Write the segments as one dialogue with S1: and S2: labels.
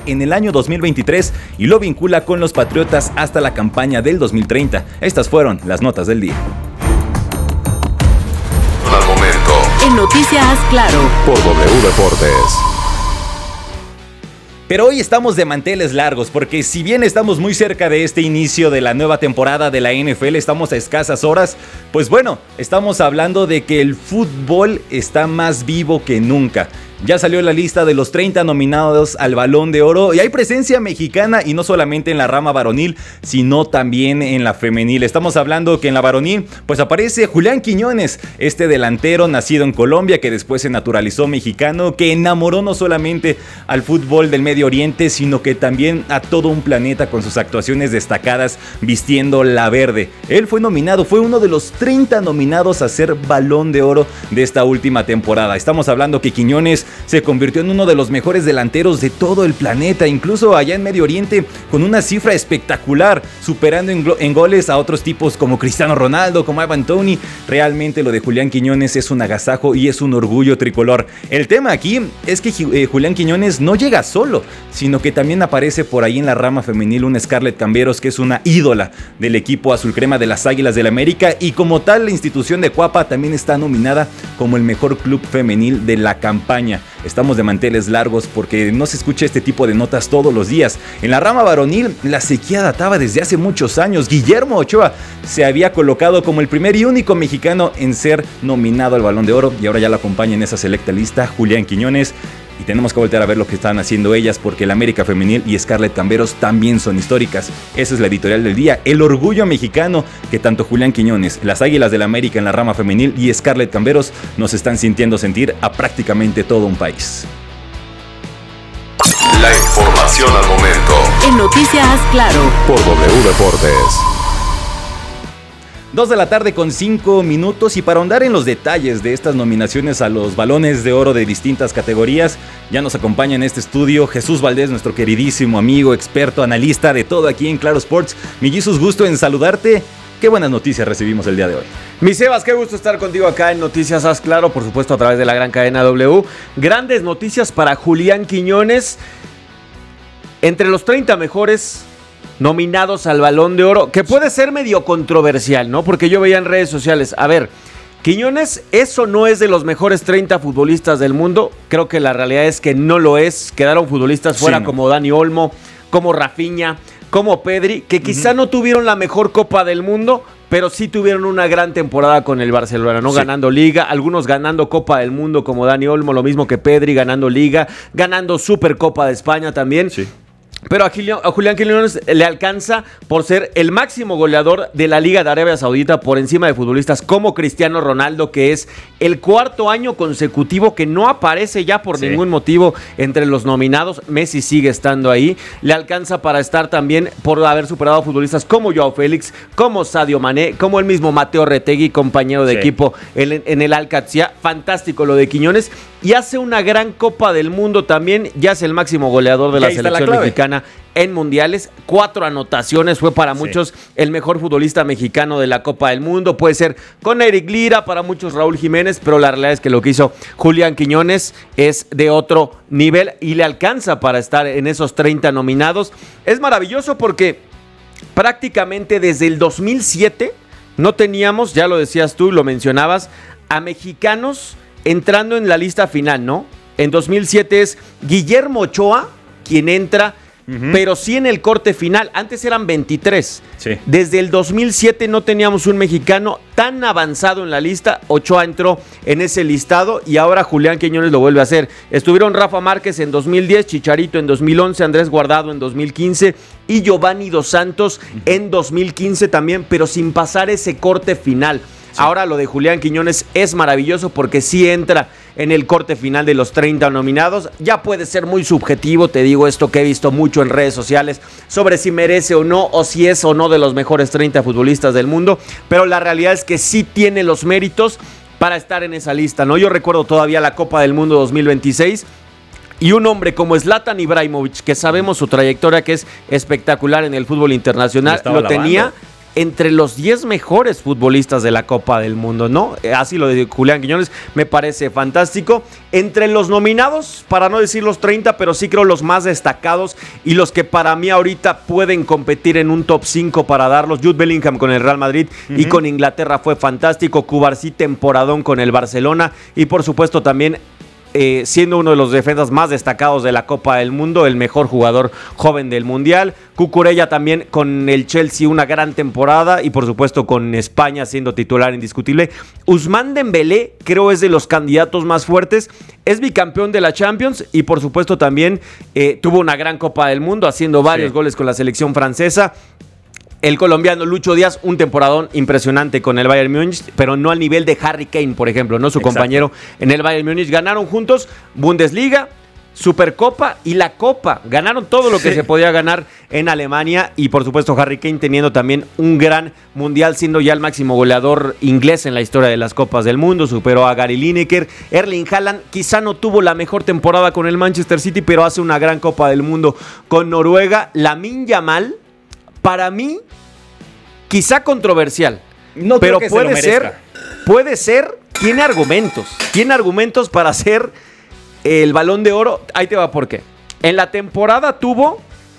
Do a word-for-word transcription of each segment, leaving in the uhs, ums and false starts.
S1: en el año dos mil veintitrés y lo vincula con los Patriotas hasta la campaña del dos mil treinta. Estas fueron las notas del día.
S2: Al momento.
S3: En Noticias Claro.
S2: Por W Deportes.
S1: Pero hoy estamos de manteles largos porque si bien estamos muy cerca de este inicio de la nueva temporada de la N F L, estamos a escasas horas, pues bueno, estamos hablando de que el fútbol está más vivo que nunca. Ya salió la lista de los treinta nominados al Balón de Oro y hay presencia mexicana y no solamente en la rama varonil, sino también en la femenil. Estamos hablando que en la varonil pues aparece Julián Quiñones, este delantero nacido en Colombia que después se naturalizó mexicano, que enamoró no solamente al fútbol del Medio Oriente, sino que también a todo un planeta con sus actuaciones destacadas vistiendo la verde. Él fue nominado, fue uno de los treinta nominados a ser Balón de Oro de esta última temporada. Estamos hablando que Quiñones se convirtió en uno de los mejores delanteros de todo el planeta, incluso allá en Medio Oriente, con una cifra espectacular, superando en, en goles a otros tipos como Cristiano Ronaldo, como Ivan Toney. Realmente lo de Julián Quiñones es un agasajo y es un orgullo tricolor. El tema aquí es que eh, Julián Quiñones no llega solo, sino que también aparece por ahí en la rama femenil una Scarlett Camberos, que es una ídola del equipo azul crema de las Águilas del América, y como tal la institución de Cuapa también está nominada como el mejor club femenil de la campaña. Estamos de manteles largos porque no se escucha este tipo de notas todos los días. En la rama varonil, la sequía databa desde hace muchos años. Guillermo Ochoa se había colocado como el primer y único mexicano en ser nominado al Balón de Oro y ahora ya lo acompaña en esa selecta lista Julián Quiñones. Y tenemos que voltear a ver lo que están haciendo ellas porque el América Femenil y Scarlett Camberos también son históricas. Esa es la editorial del día. El orgullo mexicano que tanto Julián Quiñones, las Águilas del América en la rama femenil y Scarlett Camberos nos están sintiendo sentir a prácticamente todo un país.
S2: La información al momento.
S3: En Noticias Claro.
S2: Por W Deportes.
S1: Dos de la tarde con cinco minutos y para ahondar en los detalles de estas nominaciones a los Balones de Oro de distintas categorías, ya nos acompaña en este estudio Jesús Valdés, nuestro queridísimo amigo, experto, analista de todo aquí en Claro Sports. Mi Jesús, gusto en saludarte. Qué buenas noticias recibimos el día de hoy.
S4: Mi Sebas, qué gusto estar contigo acá en Noticias Haz Claro, por supuesto a través de la gran cadena W. Grandes noticias para Julián Quiñones. Entre los treinta mejores nominados al Balón de Oro, que puede ser medio controversial, ¿no? Porque yo veía en redes sociales, a ver, Quiñones, ¿eso no es de los mejores treinta futbolistas del mundo? Creo que la realidad es que no lo es. Quedaron futbolistas fuera sí, no. como Dani Olmo, como Rafinha, como Pedri, que quizá uh-huh. no tuvieron la mejor Copa del Mundo, pero sí tuvieron una gran temporada con el Barcelona, ¿no? Sí. Ganando Liga, algunos ganando Copa del Mundo como Dani Olmo, lo mismo que Pedri, ganando Liga, ganando Supercopa de España también. Sí. Pero a Julián, a Julián Quiñones le alcanza por ser el máximo goleador de la Liga de Arabia Saudita por encima de futbolistas como Cristiano Ronaldo, que es el cuarto año consecutivo que no aparece ya por sí. ningún motivo entre los nominados. Messi sigue estando ahí. Le alcanza para estar también por haber superado a futbolistas como Joao Félix, como Sadio Mané, como el mismo Mateo Retegui, compañero de sí. equipo en, en el Al-Qadsiya. Fantástico lo de Quiñones. Y hace una gran Copa del Mundo también. Ya es el máximo goleador de la selección la mexicana en mundiales. Cuatro anotaciones. Fue para sí. muchos el mejor futbolista mexicano de la Copa del Mundo. Puede ser con Eric Lira, para muchos Raúl Jiménez, pero la realidad es que lo que hizo Julián Quiñones es de otro nivel y le alcanza para estar en esos treinta nominados. Es maravilloso porque prácticamente desde el dos mil siete no teníamos, ya lo decías tú, lo mencionabas, a mexicanos entrando en la lista final, ¿no? En dos mil siete es Guillermo Ochoa quien entra, uh-huh. pero sí en el corte final. Antes eran veintitrés. Sí. Desde el dos mil siete no teníamos un mexicano tan avanzado en la lista. Ochoa entró en ese listado y ahora Julián Quiñones lo vuelve a hacer. Estuvieron Rafa Márquez en dos mil diez, Chicharito en dos mil once, Andrés Guardado en dos mil quince y Giovanni Dos Santos uh-huh. en dos mil quince también, pero sin pasar ese corte final. Sí. Ahora lo de Julián Quiñones es maravilloso porque sí entra en el corte final de los treinta nominados. Ya puede ser muy subjetivo, te digo esto que he visto mucho en redes sociales sobre si merece o no, o si es o no de los mejores treinta futbolistas del mundo, pero la realidad es que sí tiene los méritos para estar en esa lista, ¿no? Yo recuerdo todavía la Copa del Mundo dos mil veintiséis y un hombre como Zlatan Ibrahimovic, que sabemos su trayectoria que es espectacular en el fútbol internacional, lo tenía... entre los diez mejores futbolistas de la Copa del Mundo, ¿no? Así lo de Julián Quiñones me parece fantástico. Entre los nominados, para no decir los treinta, pero sí creo los más destacados y los que para mí ahorita pueden competir en un top cinco para darlos. Jude Bellingham con el Real Madrid uh-huh. y con Inglaterra fue fantástico. Cubarsí temporadón con el Barcelona y por supuesto también Eh, siendo uno de los defensas más destacados de la Copa del Mundo, el mejor jugador joven del Mundial. Cucurella también con el Chelsea una gran temporada y por supuesto con España siendo titular indiscutible. Ousmane Dembélé creo es de los candidatos más fuertes, es bicampeón de la Champions y por supuesto también eh, tuvo una gran Copa del Mundo haciendo varios sí. goles con la selección francesa. El colombiano Lucho Díaz, un temporadón impresionante con el Bayern Múnich, pero no al nivel de Harry Kane, por ejemplo, no su Exacto. compañero en el Bayern Múnich. Ganaron juntos Bundesliga, Supercopa y la Copa. Ganaron todo lo que sí. se podía ganar en Alemania y por supuesto Harry Kane teniendo también un gran mundial, siendo ya el máximo goleador inglés en la historia de las Copas del Mundo. Superó a Gary Lineker. Erling Haaland quizá no tuvo la mejor temporada con el Manchester City, pero hace una gran Copa del Mundo con Noruega. Lamine Yamal, para mí, quizá controversial, no pero puede ser, puede ser, tiene argumentos, tiene argumentos para ser el Balón de Oro. Ahí te va por qué. En la temporada tuvo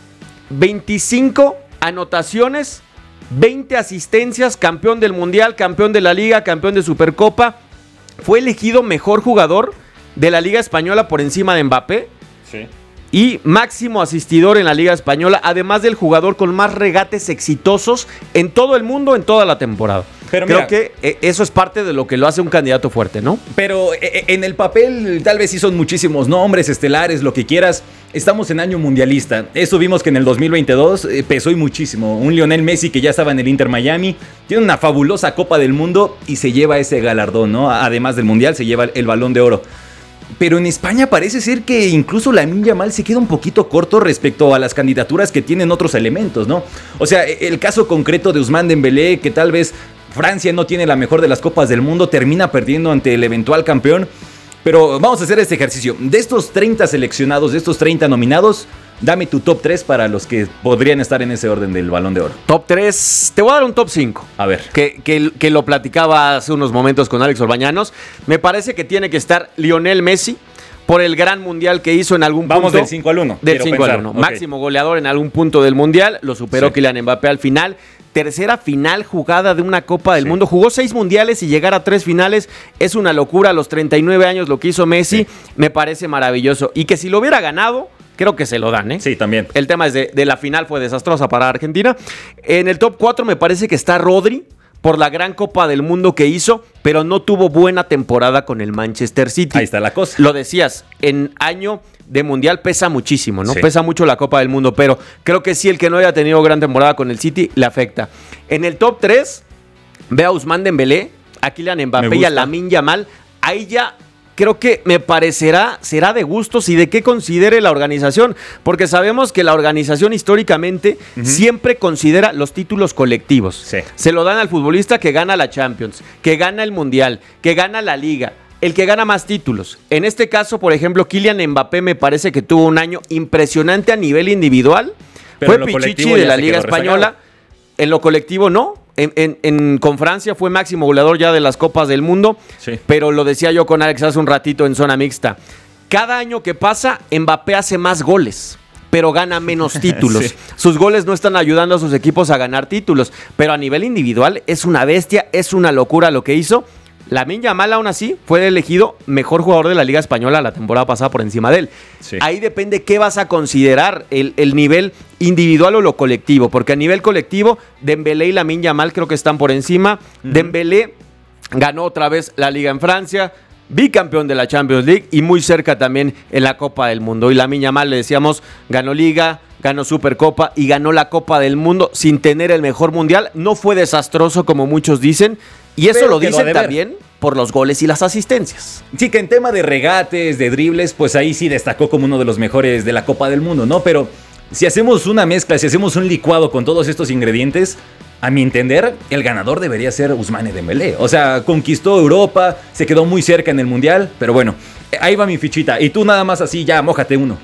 S4: veinticinco anotaciones, veinte asistencias, campeón del Mundial, campeón de la Liga, campeón de Supercopa. Fue elegido mejor jugador de la Liga Española por encima de Mbappé. Sí. Y máximo asistidor en la Liga Española, además del jugador con más regates exitosos en todo el mundo en toda la temporada. Pero Creo mira, que eso es parte de lo que lo hace un candidato fuerte, ¿no?
S1: Pero en el papel tal vez sí son muchísimos nombres estelares, lo que quieras. Estamos en año mundialista. Eso vimos que en el dos mil veintidós pesó y muchísimo. Un Lionel Messi que ya estaba en el Inter Miami, tiene una fabulosa Copa del Mundo y se lleva ese galardón, ¿no? Además del Mundial, se lleva el Balón de Oro. Pero en España parece ser que incluso Lamine Yamal se queda un poquito corto respecto a las candidaturas que tienen otros elementos, ¿no? O sea, el caso concreto de Ousmane Dembélé, que tal vez Francia no tiene la mejor de las Copas del Mundo, termina perdiendo ante el eventual campeón. Pero vamos a hacer este ejercicio. De estos treinta seleccionados, de estos treinta nominados, dame tu top tres para los que podrían estar en ese orden del Balón de Oro.
S4: Top tres, te voy a dar un top cinco.
S1: A ver.
S4: Que, que, que lo platicaba hace unos momentos con Alex Orbañanos. Me parece que tiene que estar Lionel Messi por el gran mundial que hizo en algún
S1: Vamos
S4: punto.
S1: Vamos del cinco al uno.
S4: Del cinco al uno. Okay. Máximo goleador en algún punto del mundial. Lo superó sí. Kylian Mbappé al final. Tercera final jugada de una Copa del sí. Mundo. Jugó seis mundiales y llegar a tres finales es una locura. A los treinta y nueve años lo que hizo Messi sí. me parece maravilloso. Y que si lo hubiera ganado, creo que se lo dan, ¿eh?
S1: Sí, también.
S4: El tema es de, de la final fue desastrosa para Argentina. En el top cuatro me parece que está Rodri por la gran Copa del Mundo que hizo, pero no tuvo buena temporada con el Manchester City.
S1: Ahí está la cosa.
S4: Lo decías, en año de Mundial pesa muchísimo, ¿no?
S1: Sí.
S4: Pesa mucho la Copa del Mundo, pero creo que sí, el que no haya tenido gran temporada con el City le afecta. En el top tres, ve a Ousmane Dembélé, a Kylian Mbappé y a Lamine Yamal. Ahí ya creo que me parecerá, será de gustos y de qué considere la organización, porque sabemos que la organización históricamente uh-huh. siempre considera los títulos colectivos.
S1: Sí.
S4: Se lo dan al futbolista que gana la Champions, que gana el Mundial, que gana la Liga, el que gana más títulos. En este caso, por ejemplo, Kylian Mbappé me parece que tuvo un año impresionante a nivel individual. Pero fue Pichichi de la Liga Española. En lo colectivo no. En, en, en, con Francia fue máximo goleador ya de las Copas del Mundo, sí. pero lo decía yo con Alex hace un ratito en Zona Mixta. Cada año que pasa, Mbappé hace más goles, pero gana menos títulos. Sí. Sus goles no están ayudando a sus equipos a ganar títulos, pero a nivel individual es una bestia, es una locura lo que hizo. Lamine Yamal aún así fue elegido mejor jugador de la Liga Española la temporada pasada por encima de él. Sí. Ahí depende qué vas a considerar, el, el nivel individual o lo colectivo, porque a nivel colectivo Dembélé y Lamine Yamal creo que están por encima. Uh-huh. Dembélé ganó otra vez la Liga en Francia, bicampeón de la Champions League y muy cerca también en la Copa del Mundo. Y Lamine Yamal, le decíamos, ganó Liga, ganó Supercopa y ganó la Copa del Mundo sin tener el mejor mundial. No fue desastroso como muchos dicen. Y eso pero lo dicen también por los goles y las asistencias.
S1: Sí, que en tema de regates, de dribles, pues ahí sí destacó como uno de los mejores de la Copa del Mundo, ¿no? Pero si hacemos una mezcla, si hacemos un licuado con todos estos ingredientes, a mi entender, el ganador debería ser Ousmane Dembélé. O sea, conquistó Europa, se quedó muy cerca en el Mundial, pero bueno, ahí va mi fichita. Y tú nada más así, ya, mójate uno.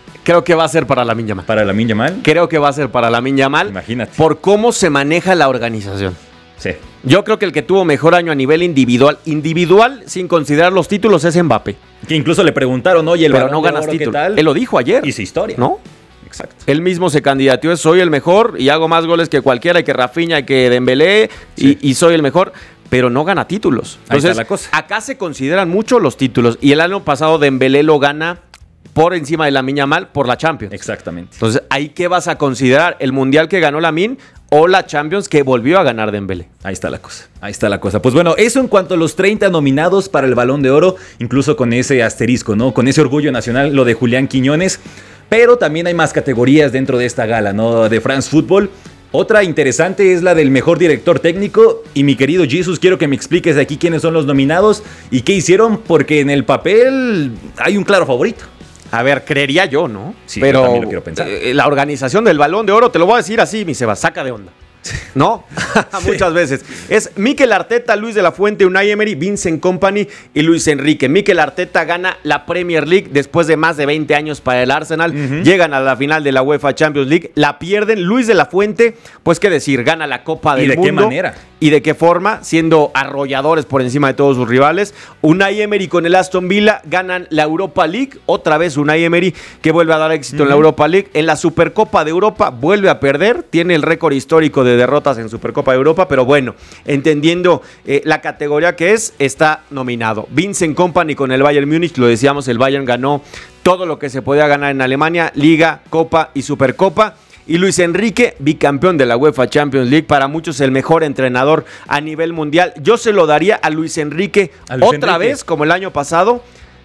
S4: Creo que va a ser para Lamine Yamal.
S1: ¿Para Lamine Yamal?
S4: Creo que va a ser para Lamine Yamal.
S1: Imagínate.
S4: Por cómo se maneja la organización.
S1: Sí.
S4: Yo creo que el que tuvo mejor año a nivel individual, individual sin considerar los títulos, es Mbappé.
S1: Que incluso le preguntaron, oye, el
S4: Pero
S1: Balón
S4: no
S1: de
S4: ganas
S1: Oro, ¿qué
S4: título.
S1: tal?
S4: Él lo dijo ayer.
S1: Hizo historia.
S4: ¿No?
S1: Exacto.
S4: Él mismo se candidateó, soy el mejor y hago más goles que cualquiera, y que Rafinha, y que Dembélé,
S1: Sí.
S4: y, y soy el mejor, pero no gana títulos.
S1: Ahí está
S4: Entonces,
S1: la cosa.
S4: acá se consideran mucho los títulos, y el año pasado Dembélé lo gana por encima de Lamine Yamal por la Champions.
S1: Exactamente.
S4: Entonces, ¿ahí qué vas a considerar? ¿El Mundial que ganó Lamine o la Champions que volvió a ganar Dembélé?
S1: Ahí está la cosa, ahí está la cosa. Pues bueno, eso en cuanto a los treinta nominados para el Balón de Oro, incluso con ese asterisco, ¿no? Con ese orgullo nacional, lo de Julián Quiñones. Pero también hay más categorías dentro de esta gala, ¿no? De France Football. Otra interesante es la del mejor director técnico. Y mi querido Jesus, quiero que me expliques aquí quiénes son los nominados y qué hicieron, porque en el papel hay un claro favorito.
S4: A ver, creería yo, ¿no?
S1: Sí,
S4: pero
S1: yo también lo quiero pensar.
S4: eh, la organización del Balón de Oro, te lo voy a decir así, mi Seba, saca de onda. ¿No? Muchas veces. Es Mikel Arteta, Luis de la Fuente, Unai Emery, Vincent Kompany y Luis Enrique. Mikel Arteta gana la Premier League después de más de veinte años para el Arsenal. Uh-huh. Llegan a la final de la UEFA Champions League, la pierden. Luis de la Fuente, pues qué decir, gana la Copa del
S1: Mundo. ¿Y de
S4: Mundo?
S1: qué manera?
S4: ¿Y de qué forma? Siendo arrolladores por encima de todos sus rivales. Unai Emery con el Aston Villa ganan la Europa League. Otra vez Unai Emery, que vuelve a dar éxito uh-huh. en la Europa League. En la Supercopa de Europa vuelve a perder. Tiene el récord histórico de derrotas en Supercopa de Europa, pero bueno, entendiendo eh, la categoría que es, está nominado. Vincent Kompany con el Bayern Múnich, lo decíamos, el Bayern ganó todo lo que se podía ganar en Alemania, Liga, Copa y Supercopa. Y Luis Enrique, bicampeón de la UEFA Champions League, para muchos el mejor entrenador a nivel mundial. Yo se lo daría a Luis Enrique a Luis otra Enrique. vez, como el año pasado,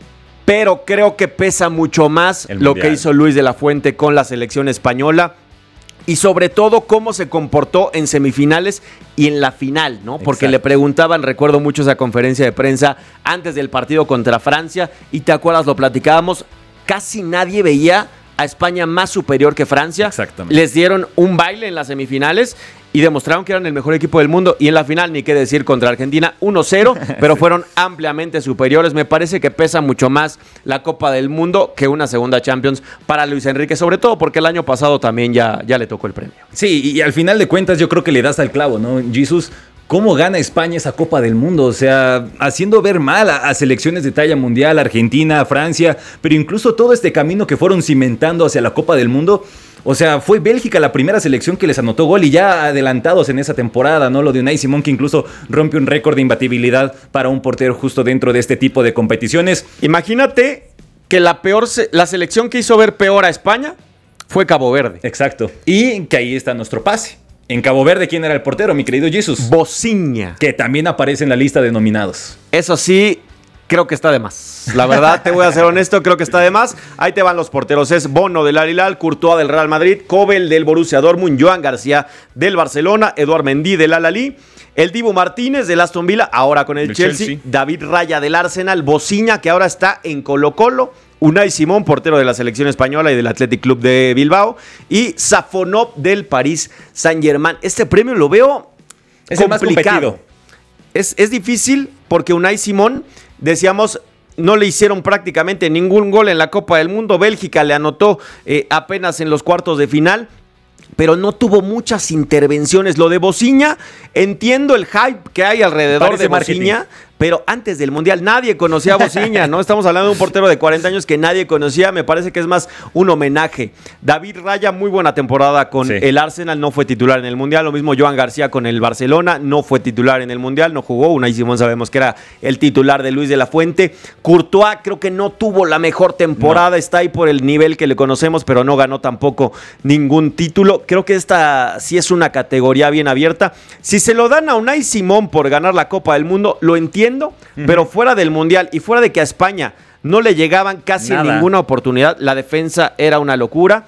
S4: pero creo que pesa mucho más el lo mundial. que hizo Luis de la Fuente con la selección española. Y sobre todo cómo se comportó en semifinales y en la final, ¿no? Porque Exacto. le preguntaban, recuerdo mucho esa conferencia de prensa antes del partido contra Francia, y te acuerdas, lo platicábamos, casi nadie veía a España más superior que Francia.
S1: Exactamente.
S4: Les dieron un baile en las semifinales y demostraron que eran el mejor equipo del mundo. Y en la final, ni qué decir, contra Argentina, uno cero, pero fueron ampliamente superiores. Me parece que pesa mucho más la Copa del Mundo que una segunda Champions para Luis Enrique, sobre todo porque el año pasado también ya, ya le tocó el premio.
S1: Sí, y al final de cuentas yo creo que le das al clavo, ¿no, Jesus? ¿Cómo gana España esa Copa del Mundo? O sea, haciendo ver mal a, a selecciones de talla mundial, Argentina, Francia, pero incluso todo este camino que fueron cimentando hacia la Copa del Mundo. O sea, fue Bélgica la primera selección que les anotó gol, y ya adelantados en esa temporada, ¿no? Lo de Unai Simón, que incluso rompe un récord de imbatibilidad para un portero justo dentro de este tipo de competiciones.
S4: Imagínate que la peor se- la selección que hizo ver peor a España fue Cabo Verde.
S1: Exacto. Y que ahí está nuestro pase. En Cabo Verde, ¿quién era el portero, mi querido Jesus?
S4: Bociña.
S1: Que también aparece en la lista de nominados.
S4: Eso sí, creo que está de más. La verdad, te voy a ser honesto, creo que está de más. Ahí te van los porteros. Es Bono del Al Hilal, Courtois del Real Madrid, Kobel del Borussia Dortmund, Joan García del Barcelona, Eduard Mendy del Al-Ahly, el Dibu Martínez del Aston Villa, ahora con el, el Chelsea, Chelsea, David Raya del Arsenal, Bociña, que ahora está en Colo-Colo, Unai Simón, portero de la selección española y del Athletic Club de Bilbao, y Safonov del Paris Saint-Germain. Este premio lo veo
S1: es el más complicado.
S4: Es, es difícil porque Unai Simón, decíamos, no le hicieron prácticamente ningún gol en la Copa del Mundo. Bélgica le anotó eh, apenas en los cuartos de final, pero no tuvo muchas intervenciones. Lo de Bociña, entiendo el hype que hay alrededor Parece de Bociña, pero antes del Mundial nadie conocía a Bociña, ¿no? Estamos hablando de un portero de cuarenta años que nadie conocía. Me parece que es más un homenaje. David Raya, muy buena temporada con sí. el Arsenal, no fue titular en el Mundial. Lo mismo Joan García con el Barcelona, no fue titular en el Mundial, no jugó. Unai Simón sabemos que era el titular de Luis de la Fuente. Courtois creo que no tuvo la mejor temporada, no. está ahí por el nivel que le conocemos, pero no ganó tampoco ningún título. Creo que esta sí es una categoría bien abierta. Si se lo dan a Unai Simón por ganar la Copa del Mundo, lo entiendo. Uh-huh. Pero fuera del Mundial y fuera de que a España no le llegaban casi Nada. ninguna oportunidad, la defensa era una locura,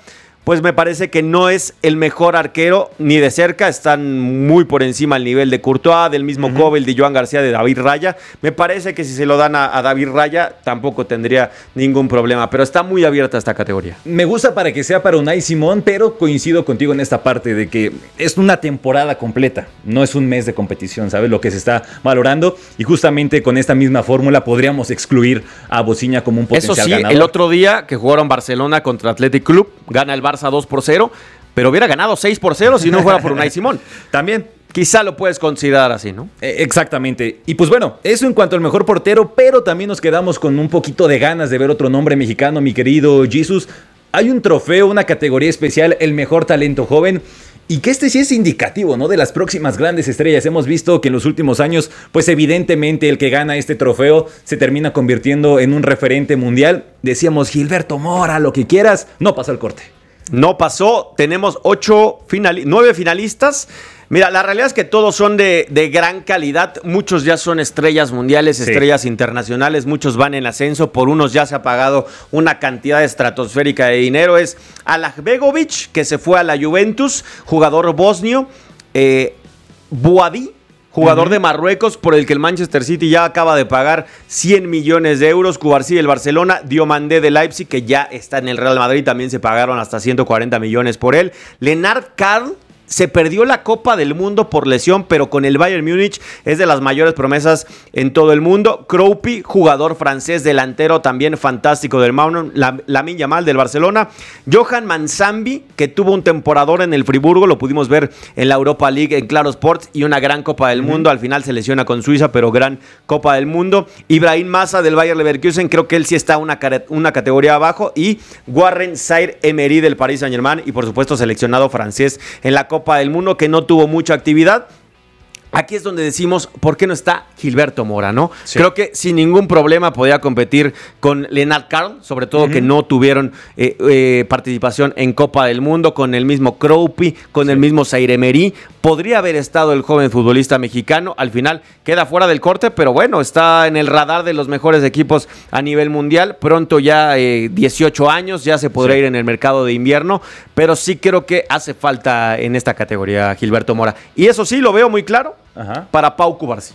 S4: pues me parece que no es el mejor arquero ni de cerca. Están muy por encima al nivel de Courtois, del mismo uh-huh. Kobel, de Joan García, de David Raya. Me parece que si se lo dan a, a David Raya tampoco tendría ningún problema, pero está muy abierta esta categoría.
S1: Me gusta para que sea para Unai Simón, pero coincido contigo en esta parte de que es una temporada completa, no es un mes de competición, ¿sabes? Lo que se está valorando, y justamente con esta misma fórmula podríamos excluir a Bociña como un potencial
S4: ganador. Eso sí,
S1: ganador.
S4: El otro día que jugaron Barcelona contra Athletic Club, gana el Barça dos por cero, pero hubiera ganado seis por cero si no fuera por Unai Simón.
S1: También.
S4: Quizá lo puedes considerar así, ¿no?
S1: Eh, exactamente. Y pues bueno, eso en cuanto al mejor portero, pero también nos quedamos con un poquito de ganas de ver otro nombre mexicano, mi querido Jesus. Hay un trofeo, una categoría especial, el mejor talento joven, y que este sí es indicativo, ¿no? De las próximas grandes estrellas. Hemos visto que en los últimos años, pues evidentemente el que gana este trofeo se termina convirtiendo en un referente mundial. Decíamos, Gilberto Mora, lo que quieras, no pasó el corte.
S4: No pasó, tenemos ocho finali- nueve finalistas. Mira, la realidad es que todos son de, de gran calidad. Muchos ya son estrellas mundiales, sí. estrellas internacionales. Muchos van en ascenso. Por unos ya se ha pagado una cantidad estratosférica de dinero. Es Alaj Begovic, que se fue a la Juventus, jugador bosnio. Eh, Boadi, jugador uh-huh. de Marruecos, por el que el Manchester City ya acaba de pagar cien millones de euros. Cubarsí del Barcelona, Diomandé de Leipzig, que ya está en el Real Madrid, también se pagaron hasta ciento cuarenta millones por él. Lennart Karl se perdió la Copa del Mundo por lesión, pero con el Bayern Múnich es de las mayores promesas en todo el mundo. Kroupi, jugador francés, delantero también fantástico del Magnum, Lamine Yamal del Barcelona. Johan Manzambi, que tuvo un temporador en el Friburgo, lo pudimos ver en la Europa League en Claro Sports, y una gran Copa del uh-huh. Mundo. Al final se lesiona con Suiza, pero gran Copa del Mundo. Ibrahim Massa del Bayer Leverkusen, creo que él sí está una, una categoría abajo. Y Warren Zaïre-Emery del Paris Saint-Germain, y por supuesto seleccionado francés en la Copa Copa del Mundo, que no tuvo mucha actividad. Aquí es donde decimos, ¿por qué no está Gilberto Mora, no? Sí. Creo que sin ningún problema podía competir con Lennart Karl, sobre todo uh-huh. que no tuvieron eh, eh, participación en Copa del Mundo, con el mismo Kroupi, con sí. el mismo Zaïre-Emery. Podría haber estado el joven futbolista mexicano, al final queda fuera del corte, pero bueno, está en el radar de los mejores equipos a nivel mundial. Pronto ya eh, dieciocho años, ya se podrá sí. ir en el mercado de invierno, pero sí creo que hace falta en esta categoría Gilberto Mora. Y eso sí, lo veo muy claro. Ajá. Para Pau Cubarsí.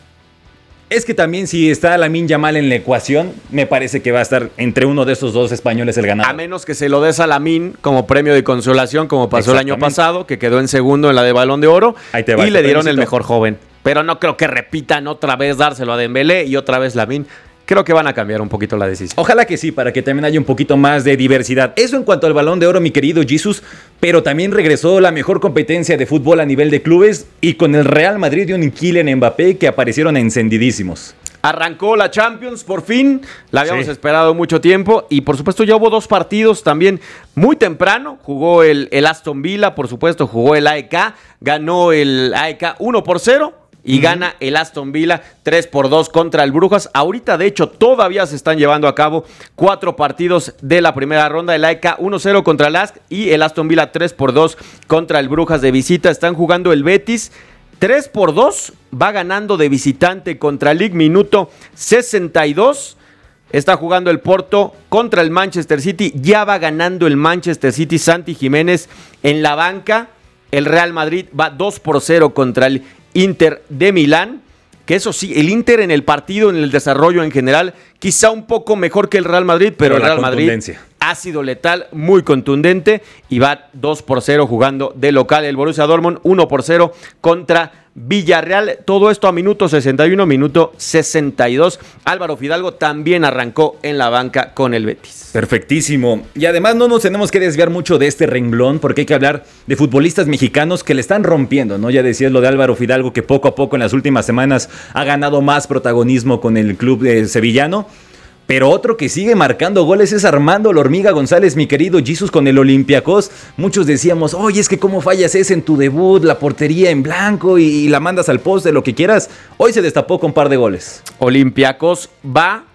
S1: Es que también si está Lamine Yamal en la ecuación, me parece que va a estar entre uno de esos dos españoles el ganador.
S4: A menos que se lo des a Lamine como premio de consolación, como pasó el año pasado, que quedó en segundo en la de Balón de Oro, Ahí te va, y le dieron el mejor joven. Pero no creo que repitan otra vez dárselo a Dembélé y otra vez Lamine. Creo que van a cambiar un poquito la decisión.
S1: Ojalá que sí, para que también haya un poquito más de diversidad. Eso en cuanto al Balón de Oro, mi querido Jesus, pero también regresó la mejor competencia de fútbol a nivel de clubes, y con el Real Madrid y un Kylian Mbappé que aparecieron encendidísimos.
S4: Arrancó la Champions, por fin, la habíamos sí. esperado mucho tiempo, y por supuesto ya hubo dos partidos también muy temprano. Jugó el, el Aston Villa, por supuesto jugó el A E K, ganó el A E K uno por cero. Y uh-huh. gana el Aston Villa tres por dos contra el Brujas. Ahorita, de hecho, todavía se están llevando a cabo cuatro partidos de la primera ronda. El A E K uno cero contra el A S C y el Aston Villa tres por dos contra el Brujas de visita. Están jugando el Betis tres por dos. Va ganando de visitante contra el League, minuto sesenta y dos. Está jugando el Porto contra el Manchester City. Ya va ganando el Manchester City. Santi Jiménez en la banca. El Real Madrid va dos por cero contra el Inter de Milán, que eso sí, el Inter en el partido, en el desarrollo en general, quizá un poco mejor que el Real Madrid, pero, pero el Real Madrid ha sido letal, muy contundente, y va dos por cero jugando de local. El Borussia Dortmund uno por cero contra Villarreal. Todo esto a minuto sesenta y uno, minuto sesenta y dos. Álvaro Fidalgo también arrancó en la banca con el Betis.
S1: Perfectísimo. Y además no nos tenemos que desviar mucho de este renglón, porque hay que hablar de futbolistas mexicanos que le están rompiendo, ¿no? Ya decías lo de Álvaro Fidalgo, que poco a poco en las últimas semanas ha ganado más protagonismo con el club eh, sevillano. Pero otro que sigue marcando goles es Armando La Hormiga González, mi querido Jesus, con el Olympiacos. Muchos decíamos, oye, es que cómo fallas ese en tu debut, la portería en blanco y, y la mandas al poste, lo que quieras. Hoy se destapó con un par de goles.
S4: Olympiacos va...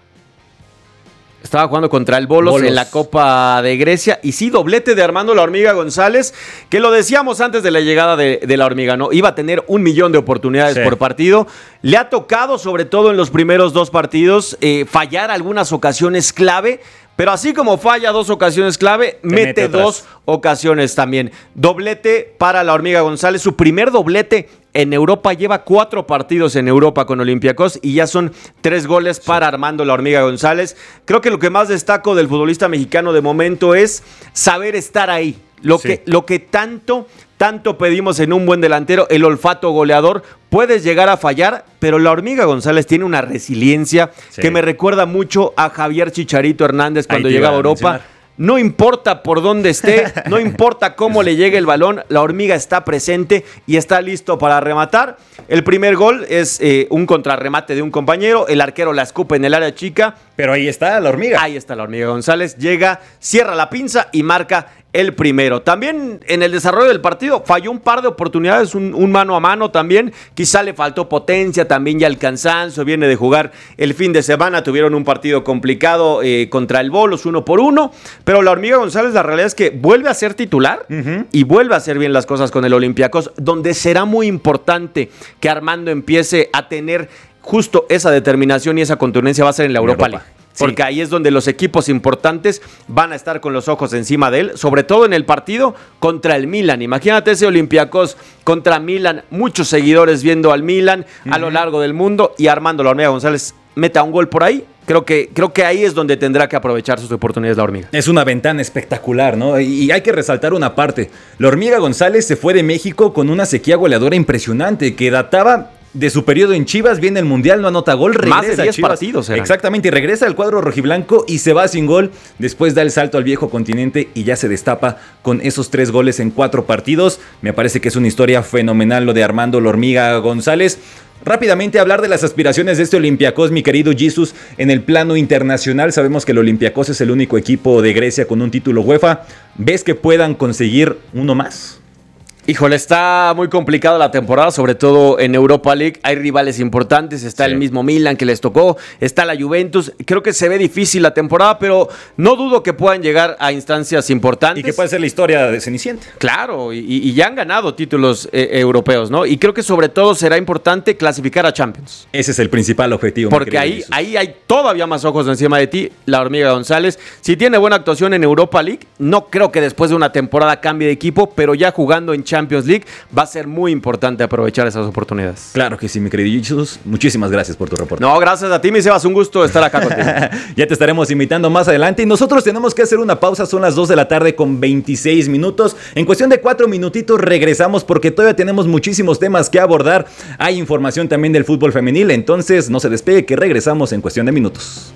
S4: Estaba jugando contra el Bolos, Bolos en la Copa de Grecia. Y sí, doblete de Armando La Hormiga González, que lo decíamos antes de la llegada de, de La Hormiga, ¿no? Iba a tener un millón de oportunidades sí. por partido. Le ha tocado, sobre todo en los primeros dos partidos, eh, fallar algunas ocasiones clave pero así como falla dos ocasiones clave, mete, mete dos ocasiones también. Doblete para la Hormiga González, su primer doblete en Europa, lleva cuatro partidos en Europa con Olympiacos y ya son tres goles sí. para Armando la Hormiga González. Creo que lo que más destaco del futbolista mexicano de momento es saber estar ahí. Lo, sí. que, lo que tanto, tanto pedimos en un buen delantero, el olfato goleador. Puedes llegar a fallar, pero la Hormiga González tiene una resiliencia sí. que me recuerda mucho a Javier Chicharito Hernández cuando llegaba a Europa. Mencionar. No importa por dónde esté, no importa cómo le llegue el balón, la Hormiga está presente y está listo para rematar. El primer gol es eh, un contrarremate de un compañero, el arquero la escupe en el área chica.
S1: Pero ahí está la Hormiga.
S4: Ahí está la Hormiga González, llega, cierra la pinza y marca el primero. También en el desarrollo del partido falló un par de oportunidades, un, un mano a mano también. Quizá le faltó potencia, también ya el cansancio. Viene de jugar el fin de semana, tuvieron un partido complicado eh, contra el Bolos, uno por uno. Pero la Hormiga González, la realidad es que vuelve a ser titular uh-huh. y vuelve a hacer bien las cosas con el Olympiacos, donde será muy importante que Armando empiece a tener justo esa determinación y esa contundencia. Va a ser en la Europa, Europa. League. Porque sí. ahí es donde los equipos importantes van a estar con los ojos encima de él, sobre todo en el partido contra el Milan. Imagínate ese Olympiacos contra Milan, muchos seguidores viendo al Milan uh-huh. a lo largo del mundo y Armando la Hormiga González meta un gol por ahí. Creo que, creo que ahí es donde tendrá que aprovechar sus oportunidades la Hormiga.
S1: Es una ventana espectacular, ¿no? Y hay que resaltar una parte. La Hormiga González se fue de México con una sequía goleadora impresionante que databa de su periodo en Chivas, viene el Mundial, no anota gol, regresa
S4: Más de diez
S1: a Chivas.
S4: partidos eran.
S1: Exactamente, y regresa al cuadro rojiblanco y se va sin gol. Después da el salto al viejo continente y ya se destapa con esos tres goles en cuatro partidos. Me parece que es una historia fenomenal lo de Armando la Hormiga González. Rápidamente hablar de las aspiraciones de este Olympiacos, mi querido Jesus, en el plano internacional. Sabemos que el Olympiacos es el único equipo de Grecia con un título UEFA. ¿Ves que puedan conseguir uno más?
S4: Híjole, está muy complicada la temporada, sobre todo en Europa League. Hay rivales importantes, está sí. el mismo Milan que les tocó, está la Juventus. Creo que se ve difícil la temporada, pero no dudo que puedan llegar a instancias importantes.
S1: Y que puede ser la historia de Cenicienta.
S4: Claro, y, y ya han ganado títulos eh, europeos, ¿no? Y creo que sobre todo será importante clasificar a Champions.
S1: Ese es el principal objetivo.
S4: Porque ahí, ahí hay todavía más ojos encima de ti, la Hormiga González. Si tiene buena actuación en Europa League, no creo que después de una temporada cambie de equipo, pero ya jugando en Champions Champions League, va a ser muy importante aprovechar esas oportunidades.
S1: Claro que sí, mi querido Jesus. Muchísimas gracias por tu reporte.
S4: No, gracias a ti, mi Sebas. Un gusto estar acá contigo.
S1: Ya te estaremos invitando más adelante. Y nosotros tenemos que hacer una pausa. Son las dos de la tarde con veintiséis minutos. En cuestión de cuatro minutitos regresamos porque todavía tenemos muchísimos temas que abordar. Hay información también del fútbol femenil. Entonces, no se despegue que regresamos en cuestión de minutos.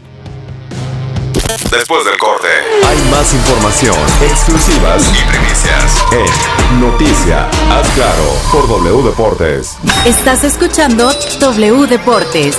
S2: Después del corte, hay más información, exclusivas y primicias en Noticia Haz Claro por W Deportes.
S3: Estás escuchando W Deportes.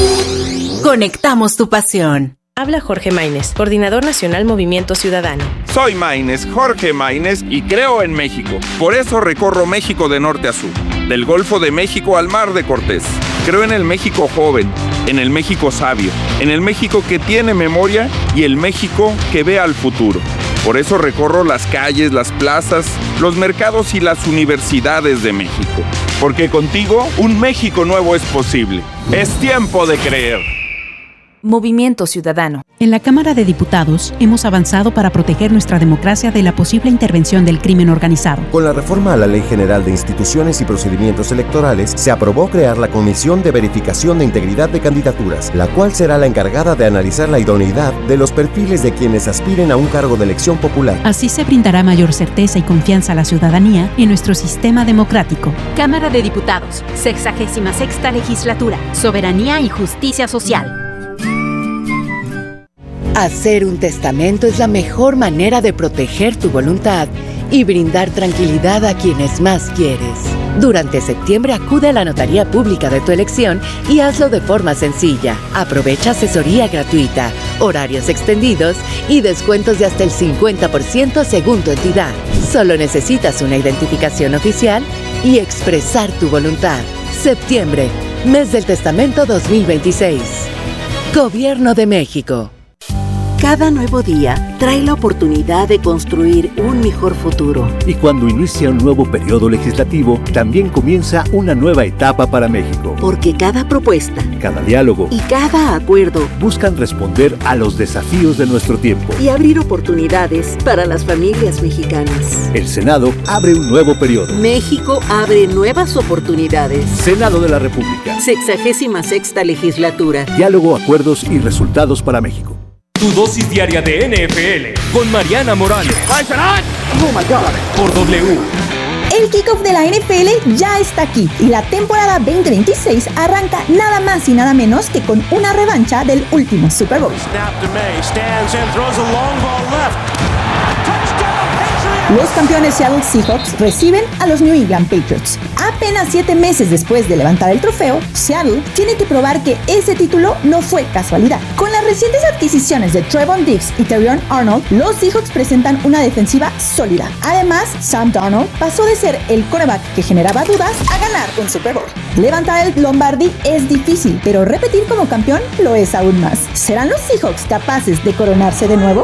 S3: Conectamos tu pasión.
S5: Habla Jorge Maínez, coordinador nacional Movimiento Ciudadano.
S6: Soy Maínez, Jorge Maínez, y creo en México. Por eso recorro México de norte a sur, del Golfo de México al Mar de Cortés. Creo en el México joven, en el México sabio, en el México que tiene memoria y el México que ve al futuro. Por eso recorro las calles, las plazas, los mercados y las universidades de México. Porque contigo un México nuevo es posible. Es tiempo de creer.
S5: Movimiento Ciudadano.
S7: En la Cámara de Diputados hemos avanzado para proteger nuestra democracia de la posible intervención del crimen organizado.
S8: Con la reforma a la Ley General de Instituciones y Procedimientos Electorales, se aprobó crear la Comisión de Verificación de Integridad de Candidaturas, la cual será la encargada de analizar la idoneidad de los perfiles de quienes aspiren a un cargo de elección popular.
S7: Así se brindará mayor certeza y confianza a la ciudadanía en nuestro sistema democrático.
S9: Cámara de Diputados, sexagésima sexta Legislatura, Soberanía y Justicia Social.
S10: Hacer un testamento es la mejor manera de proteger tu voluntad y brindar tranquilidad a quienes más quieres. Durante septiembre acude a la notaría pública de tu elección y hazlo de forma sencilla. Aprovecha asesoría gratuita, horarios extendidos y descuentos de hasta el cincuenta por ciento según tu entidad. Solo necesitas una identificación oficial y expresar tu voluntad. Septiembre, mes del testamento dos mil veintiséis. Gobierno de México.
S11: Cada nuevo día trae la oportunidad de construir un mejor futuro.
S12: Y cuando inicia un nuevo periodo legislativo, también comienza una nueva etapa para México.
S11: Porque cada propuesta,
S12: cada diálogo
S11: y cada acuerdo
S12: buscan responder a los desafíos de nuestro tiempo
S11: y abrir oportunidades para las familias mexicanas.
S12: El Senado abre un nuevo periodo.
S11: México abre nuevas oportunidades.
S12: Senado de la República.
S11: Sexagésima sexta legislatura.
S12: Diálogo, acuerdos y resultados para México.
S13: Tu dosis diaria de N F L con Mariana Morales.
S14: Oh my God.
S13: Por W.
S15: El kickoff de la N F L ya está aquí y la temporada veinte veintiséis arranca nada más y nada menos que con una revancha del último Super Bowl. Los campeones Seattle Seahawks reciben a los New England Patriots. Apenas siete meses después de levantar el trofeo, Seattle tiene que probar que ese título no fue casualidad. Con las recientes adquisiciones de Trevon Diggs y Terrion Arnold, los Seahawks presentan una defensiva sólida. Además, Sam Darnold pasó de ser el quarterback que generaba dudas a ganar un Super Bowl. Levantar el Lombardi es difícil, pero repetir como campeón lo es aún más. ¿Serán los Seahawks capaces de coronarse de nuevo?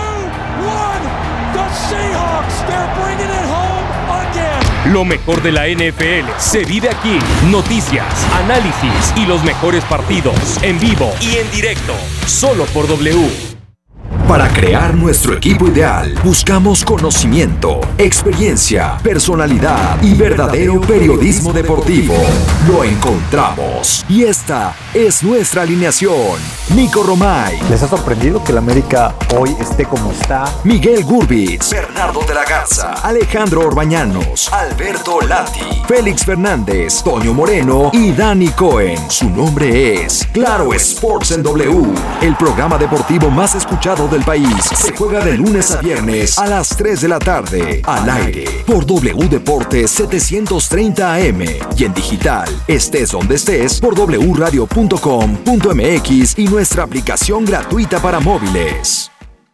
S13: Lo mejor de la N F L se vive aquí. Noticias, análisis y los mejores partidos en vivo y en directo. Solo por W.
S2: Para crear nuestro equipo ideal, buscamos conocimiento, experiencia, personalidad y verdadero periodismo deportivo. Lo encontramos. Y esta es nuestra alineación. Nico Romay.
S16: ¿Les ha sorprendido que el América hoy esté como está?
S2: Miguel Gurbitz. Bernardo de la Garza. Alejandro Orbañanos. Alberto Lati. Félix Fernández. Toño Moreno y Dani Cohen. Su nombre es Claro Sports en W. El programa deportivo más escuchado del país. Se juega de lunes a viernes a las tres de la tarde. Al aire por W Deportes setecientos treinta A M y en digital, estés donde estés, por w radio punto com punto m x y nuestra aplicación gratuita para móviles.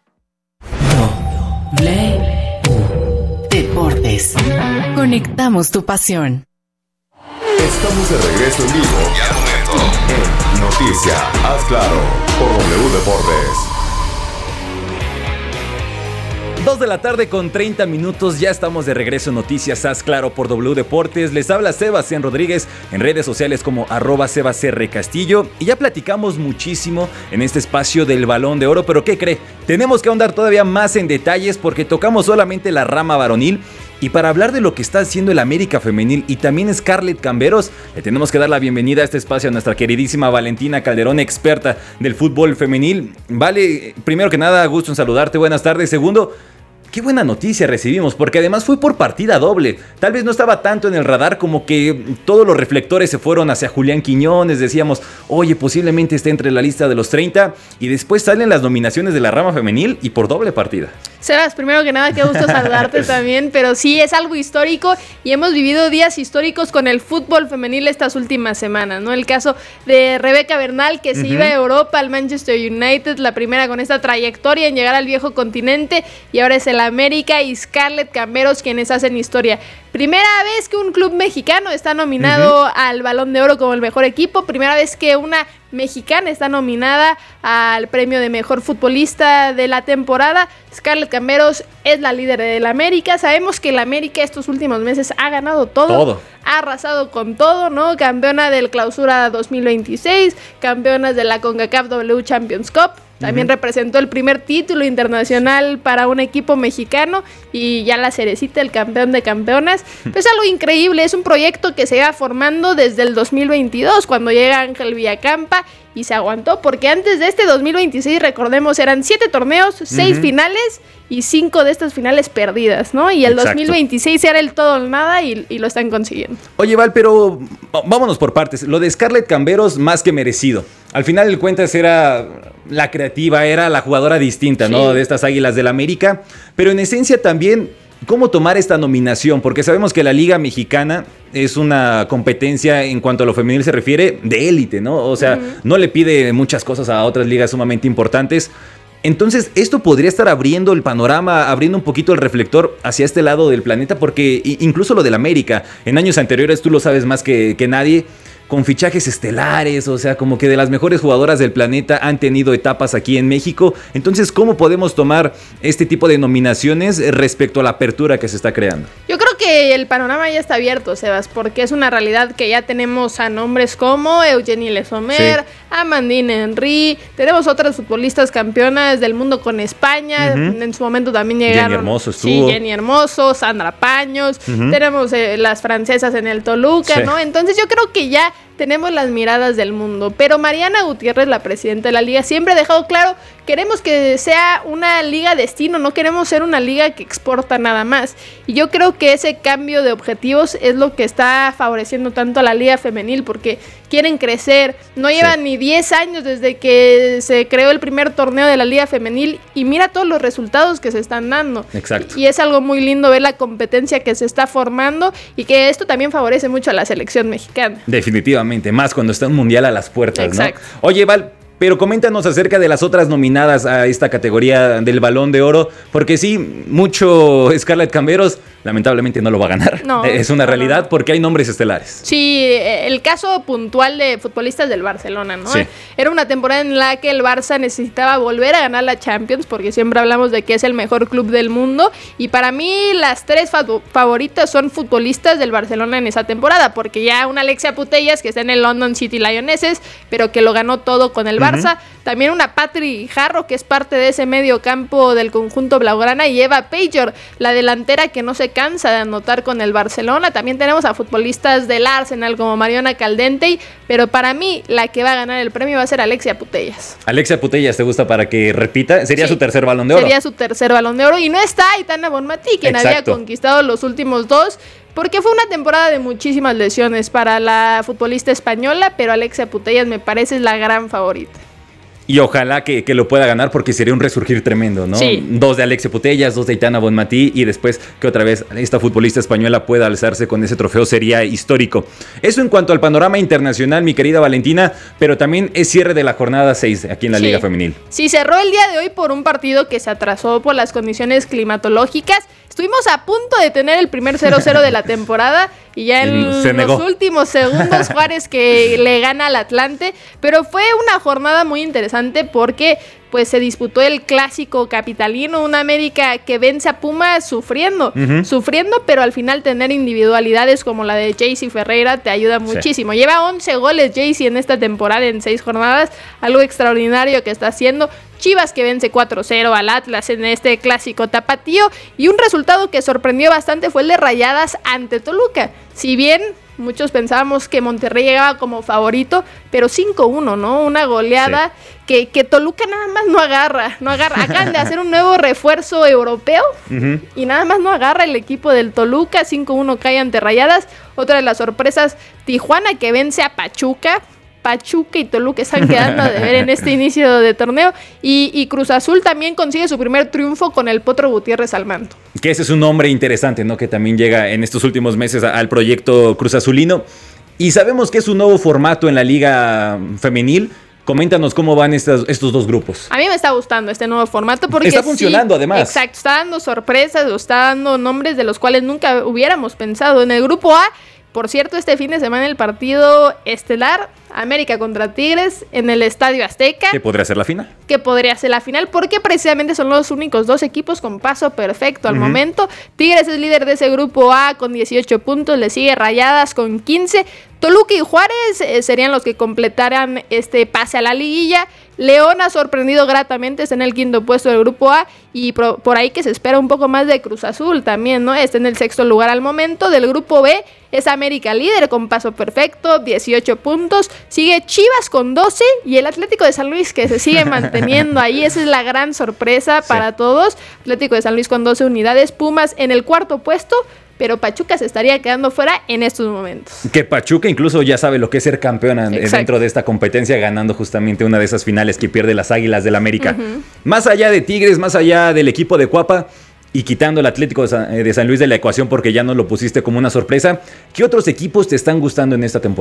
S3: W Deportes. Conectamos tu pasión.
S2: Estamos de regreso en vivo y al momento en Noticia, haz claro, por W Deportes.
S1: dos de la tarde con treinta minutos, ya estamos de regreso en Noticias Haz Claro por W Deportes. Les habla Sebastián Rodríguez en redes sociales como arroba sebasrcastillo. Y ya platicamos muchísimo en este espacio del Balón de Oro, pero ¿qué cree? Tenemos que ahondar todavía más en detalles porque tocamos solamente la rama varonil. Y para hablar de lo que está haciendo el América Femenil y también Scarlett Camberos, le tenemos que dar la bienvenida a este espacio a nuestra queridísima Valentina Calderón, experta del fútbol femenil. Vale, primero que nada, gusto en saludarte, buenas tardes. Segundo, qué buena noticia recibimos, porque además fue por partida doble. Tal vez no estaba tanto en el radar, como que todos los reflectores se fueron hacia Julián Quiñones. Decíamos, oye, posiblemente esté entre la lista de los treinta. Y después salen las nominaciones de la rama femenil y por doble partida.
S17: Sebas, primero que nada, qué gusto saludarte también, pero sí, es algo histórico y hemos vivido días históricos con el fútbol femenil estas últimas semanas, ¿no? El caso de Rebeca Bernal, que se uh-huh. iba a Europa, al Manchester United, la primera con esta trayectoria en llegar al viejo continente, y ahora es el América, y Scarlett Camberos quienes hacen historia. Primera vez que un club mexicano está nominado uh-huh. al Balón de Oro como el mejor equipo, primera vez que una mexicana está nominada al premio de mejor futbolista de la temporada. Scarlett Camberos es la líder del América. Sabemos que el América estos últimos meses ha ganado todo, todo. ha arrasado con todo, ¿no? Campeona del Clausura dos mil veintiséis, campeonas de la CONCACAF W Champions Cup. También uh-huh. representó el primer título internacional para un equipo mexicano y ya la cerecita, el campeón de campeonas. Pues es algo increíble, es un proyecto que se va formando desde el dos mil veintidós, cuando llega Ángel Villacampa, y se aguantó, porque antes de este dos mil veintiséis, recordemos, eran siete torneos, seis uh-huh. finales y cinco de estas finales perdidas, ¿no? Y el Exacto. dos mil veintiséis era el todo o nada y, y lo están consiguiendo.
S1: Oye, Val, pero vámonos por partes. Lo de Scarlett Camberos, más que merecido. Al final del cuentas era la creativa, era la jugadora distinta, sí. ¿no? De estas Águilas del América. Pero en esencia también, ¿cómo tomar esta nominación? Porque sabemos que la Liga Mexicana es una competencia, en cuanto a lo femenil se refiere, de élite, ¿no? O sea, uh-huh. no le pide muchas cosas a otras ligas sumamente importantes. Entonces, esto podría estar abriendo el panorama, abriendo un poquito el reflector hacia este lado del planeta, porque incluso lo del América, en años anteriores, tú lo sabes más que, que nadie, con fichajes estelares, o sea, como que de las mejores jugadoras del planeta han tenido etapas aquí en México. Entonces, ¿cómo podemos tomar este tipo de nominaciones respecto a la apertura que se está creando?
S17: Yo creo que el panorama ya está abierto, Sebas, porque es una realidad que ya tenemos a nombres como Eugenie Lesomer, sí. Amandine Henry, tenemos otras futbolistas campeonas del mundo con España, uh-huh. en su momento también llegaron.
S1: Jenny Hermoso estuvo.
S17: Sí, Jenny Hermoso, Sandra Paños, uh-huh. tenemos eh, las francesas en el Toluca, sí. ¿no? Entonces yo creo que ya tenemos las miradas del mundo, pero Mariana Gutiérrez, la presidenta de la liga, siempre ha dejado claro, queremos que sea una liga destino, no queremos ser una liga que exporta nada más, y yo creo que ese cambio de objetivos es lo que está favoreciendo tanto a la liga femenil, porque quieren crecer, no llevan sí. ni diez años desde que se creó el primer torneo de la liga femenil, y mira todos los resultados que se están dando.
S1: Exacto.
S17: Y es algo muy lindo ver la competencia que se está formando, y que esto también favorece mucho a la selección mexicana.
S1: Definitivamente. Más cuando está un mundial a las puertas,
S17: exacto.
S1: ¿no? Oye, Val, pero coméntanos acerca de las otras nominadas a esta categoría del Balón de Oro, porque sí, mucho Scarlett Camberos lamentablemente no lo va a ganar.
S17: No,
S1: es una
S17: no,
S1: realidad
S17: no.
S1: porque hay nombres estelares.
S17: Sí, el caso puntual de futbolistas del Barcelona, ¿no?
S1: Sí.
S17: Era una temporada en la que el Barça necesitaba volver a ganar la Champions, porque siempre hablamos de que es el mejor club del mundo, y para mí las tres fav- favoritas son futbolistas del Barcelona en esa temporada, porque ya una Alexia Putellas que está en el London City Lionesses, pero que lo ganó todo con el Barça, uh-huh. también una Patri Jarro que es parte de ese medio campo del conjunto blaugrana, y Eva Pager, la delantera que no se cansa de anotar con el Barcelona. También tenemos a futbolistas del Arsenal como Mariona Caldentey, pero para mí la que va a ganar el premio va a ser Alexia Putellas.
S1: Alexia Putellas, ¿te gusta para que repita? Sería sí, su tercer Balón de Oro.
S17: Sería su tercer Balón de Oro, y no está Aitana Bonmatí, quien Exacto. había conquistado los últimos dos, porque fue una temporada de muchísimas lesiones para la futbolista española, pero Alexia Putellas me parece la gran favorita.
S1: Y ojalá que, que lo pueda ganar, porque sería un resurgir tremendo, ¿no?
S17: Sí.
S1: Dos de Alexia Putellas, dos de Aitana Bonmatí, y después que otra vez esta futbolista española pueda alzarse con ese trofeo sería histórico. Eso en cuanto al panorama internacional, mi querida Valentina, pero también es cierre de la jornada seis aquí en la sí. Liga Femenil.
S17: Sí, cerró el día de hoy por un partido que se atrasó por las condiciones climatológicas. Estuvimos a punto de tener el primer cero cero de la temporada, y ya en
S1: se
S17: los
S1: negó.
S17: últimos segundos Juárez que le gana al Atlante, pero fue una jornada muy interesante porque pues se disputó el clásico capitalino, una América que vence a Pumas sufriendo, uh-huh. sufriendo, pero al final tener individualidades como la de Jaycee Ferreira te ayuda muchísimo. Sí. Lleva once goles Jaycee en esta temporada en seis jornadas, algo extraordinario que está haciendo. Chivas que vence cuatro cero al Atlas en este clásico tapatío, y un resultado que sorprendió bastante fue el de Rayadas ante Toluca. Si bien muchos pensábamos que Monterrey llegaba como favorito, pero cinco uno, ¿no? Una goleada sí. que, que Toluca nada más no agarra, no agarra. Acaban de hacer un nuevo refuerzo europeo uh-huh. y nada más no agarra el equipo del Toluca. cinco uno cae ante Rayadas. Otra de las sorpresas, Tijuana que vence a Pachuca. Pachuca y Toluca están quedando de ver en este inicio de torneo, y, y Cruz Azul también consigue su primer triunfo con el Potro Gutiérrez al mando.
S1: Que ese es un nombre interesante, ¿no? Que también llega en estos últimos meses al proyecto Cruz Azulino, y sabemos que es un nuevo formato en la liga femenil. Coméntanos cómo van estas, estos dos grupos.
S17: A mí me está gustando este nuevo formato porque
S1: está funcionando
S17: sí,
S1: además.
S17: Exacto, está dando sorpresas, está dando nombres de los cuales nunca hubiéramos pensado. En el grupo A, por cierto, este fin de semana el partido estelar, América contra Tigres en el Estadio Azteca.
S1: ¿Qué podría ser la final?
S17: Que podría ser la final, porque precisamente son los únicos dos equipos con paso perfecto al uh-huh. momento. Tigres es líder de ese grupo A con dieciocho puntos, le sigue Rayadas con quince. Toluca y Juárez eh, serían los que completaran este pase a la liguilla. León ha sorprendido gratamente, está en el quinto puesto del grupo A, y pro, por ahí que se espera un poco más de Cruz Azul también, ¿no? Está en el sexto lugar al momento. Del grupo B es América líder con paso perfecto, dieciocho puntos. Sigue Chivas con doce, y el Atlético de San Luis que se sigue manteniendo ahí. Esa es la gran sorpresa sí. para todos. Atlético de San Luis con doce unidades. Pumas en el cuarto puesto, pero Pachuca se estaría quedando fuera en estos momentos.
S1: Que Pachuca incluso ya sabe lo que es ser campeona Exacto. dentro de esta competencia, ganando justamente una de esas finales que pierde las Águilas del América. Uh-huh. Más allá de Tigres, más allá del equipo de Cuapa, y quitando el Atlético de San, de San Luis de la ecuación porque ya no lo pusiste como una sorpresa, ¿qué otros equipos te están gustando en esta temporada?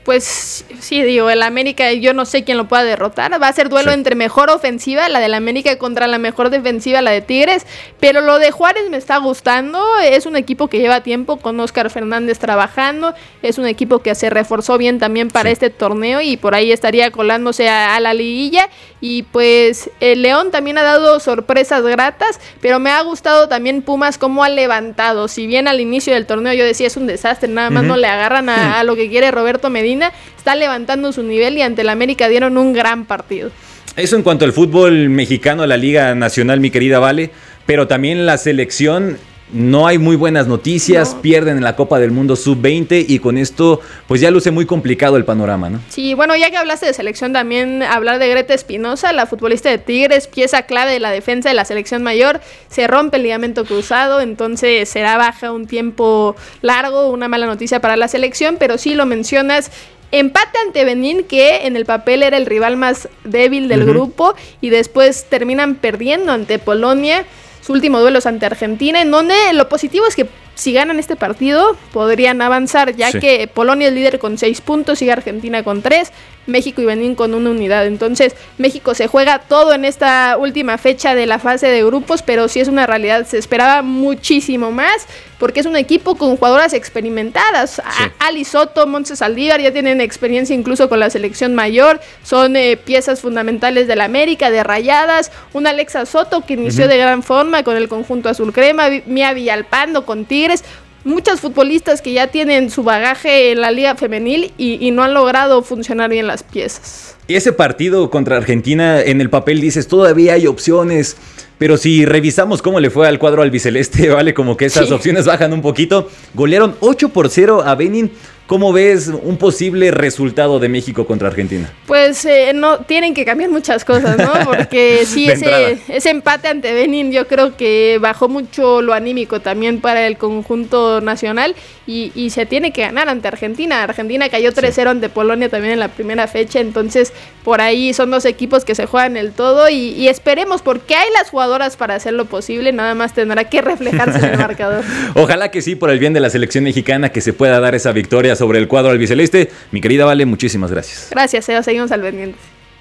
S17: Pues sí, digo, el América yo no sé quién lo pueda derrotar, va a ser duelo sí. entre mejor ofensiva, la del América, contra la mejor defensiva, la de Tigres, pero lo de Juárez me está gustando, es un equipo que lleva tiempo con Óscar Fernández trabajando, es un equipo que se reforzó bien también para sí. este torneo y por ahí estaría colándose a, a la liguilla, y pues el León también ha dado sorpresas gratas, pero me ha gustado también Pumas cómo ha levantado, si bien al inicio del torneo yo decía es un desastre, nada más uh-huh. no le agarran a, a lo que quiere Roberto Medina, está levantando su nivel y ante el América dieron un gran partido.
S1: Eso en cuanto al fútbol mexicano, la Liga Nacional, mi querida Vale, pero también la selección, no hay muy buenas noticias, no. pierden en la Copa del Mundo sub veinte y con esto pues ya luce muy complicado el panorama, ¿no?
S17: Sí, bueno, ya que hablaste de selección, también hablar de Greta Espinosa, la futbolista de Tigres, pieza clave de la defensa de la selección mayor, se rompe el ligamento cruzado, entonces será baja un tiempo largo, una mala noticia para la selección, pero sí lo mencionas, empate ante Benín, que en el papel era el rival más débil del uh-huh. grupo, y después terminan perdiendo ante Polonia, su último duelo es ante Argentina, en donde lo positivo es que si ganan este partido podrían avanzar, ya sí. que Polonia es líder con seis puntos, sigue Argentina con tres, México y Benín con una unidad. Entonces México se juega todo en esta última fecha de la fase de grupos, pero sí es una realidad, se esperaba muchísimo más, porque es un equipo con jugadoras experimentadas. Sí. Ali Soto, Montse Saldívar ya tienen experiencia incluso con la selección mayor, son eh, piezas fundamentales del América, de Rayadas, una Alexa Soto que inició uh-huh. de gran forma con el conjunto azul crema, Mía Villalpando con Tigres, muchas futbolistas que ya tienen su bagaje en la liga femenil y, y no han logrado funcionar bien las piezas.
S1: Y ese partido contra Argentina, en el papel dices, todavía hay opciones, pero si revisamos cómo le fue al cuadro albiceleste, vale, como que esas sí. opciones bajan un poquito. Golearon ocho por cero a Benín. ¿Cómo ves un posible resultado de México contra Argentina?
S17: Pues eh, no tienen que cambiar muchas cosas, ¿no? Porque sí, ese, ese empate ante Benín yo creo que bajó mucho lo anímico también para el conjunto nacional y, y se tiene que ganar ante Argentina. Argentina cayó tres cero sí. ante Polonia también en la primera fecha, entonces por ahí son dos equipos que se juegan el todo y, y esperemos, porque hay las jugadoras para hacer lo posible, nada más tendrá que reflejarse en el marcador.
S1: Ojalá que sí, por el bien de la selección mexicana, que se pueda dar esa victoria sobre el cuadro albiceleste. Mi querida Vale, muchísimas gracias.
S17: Gracias, Eva, seguimos al pendiente.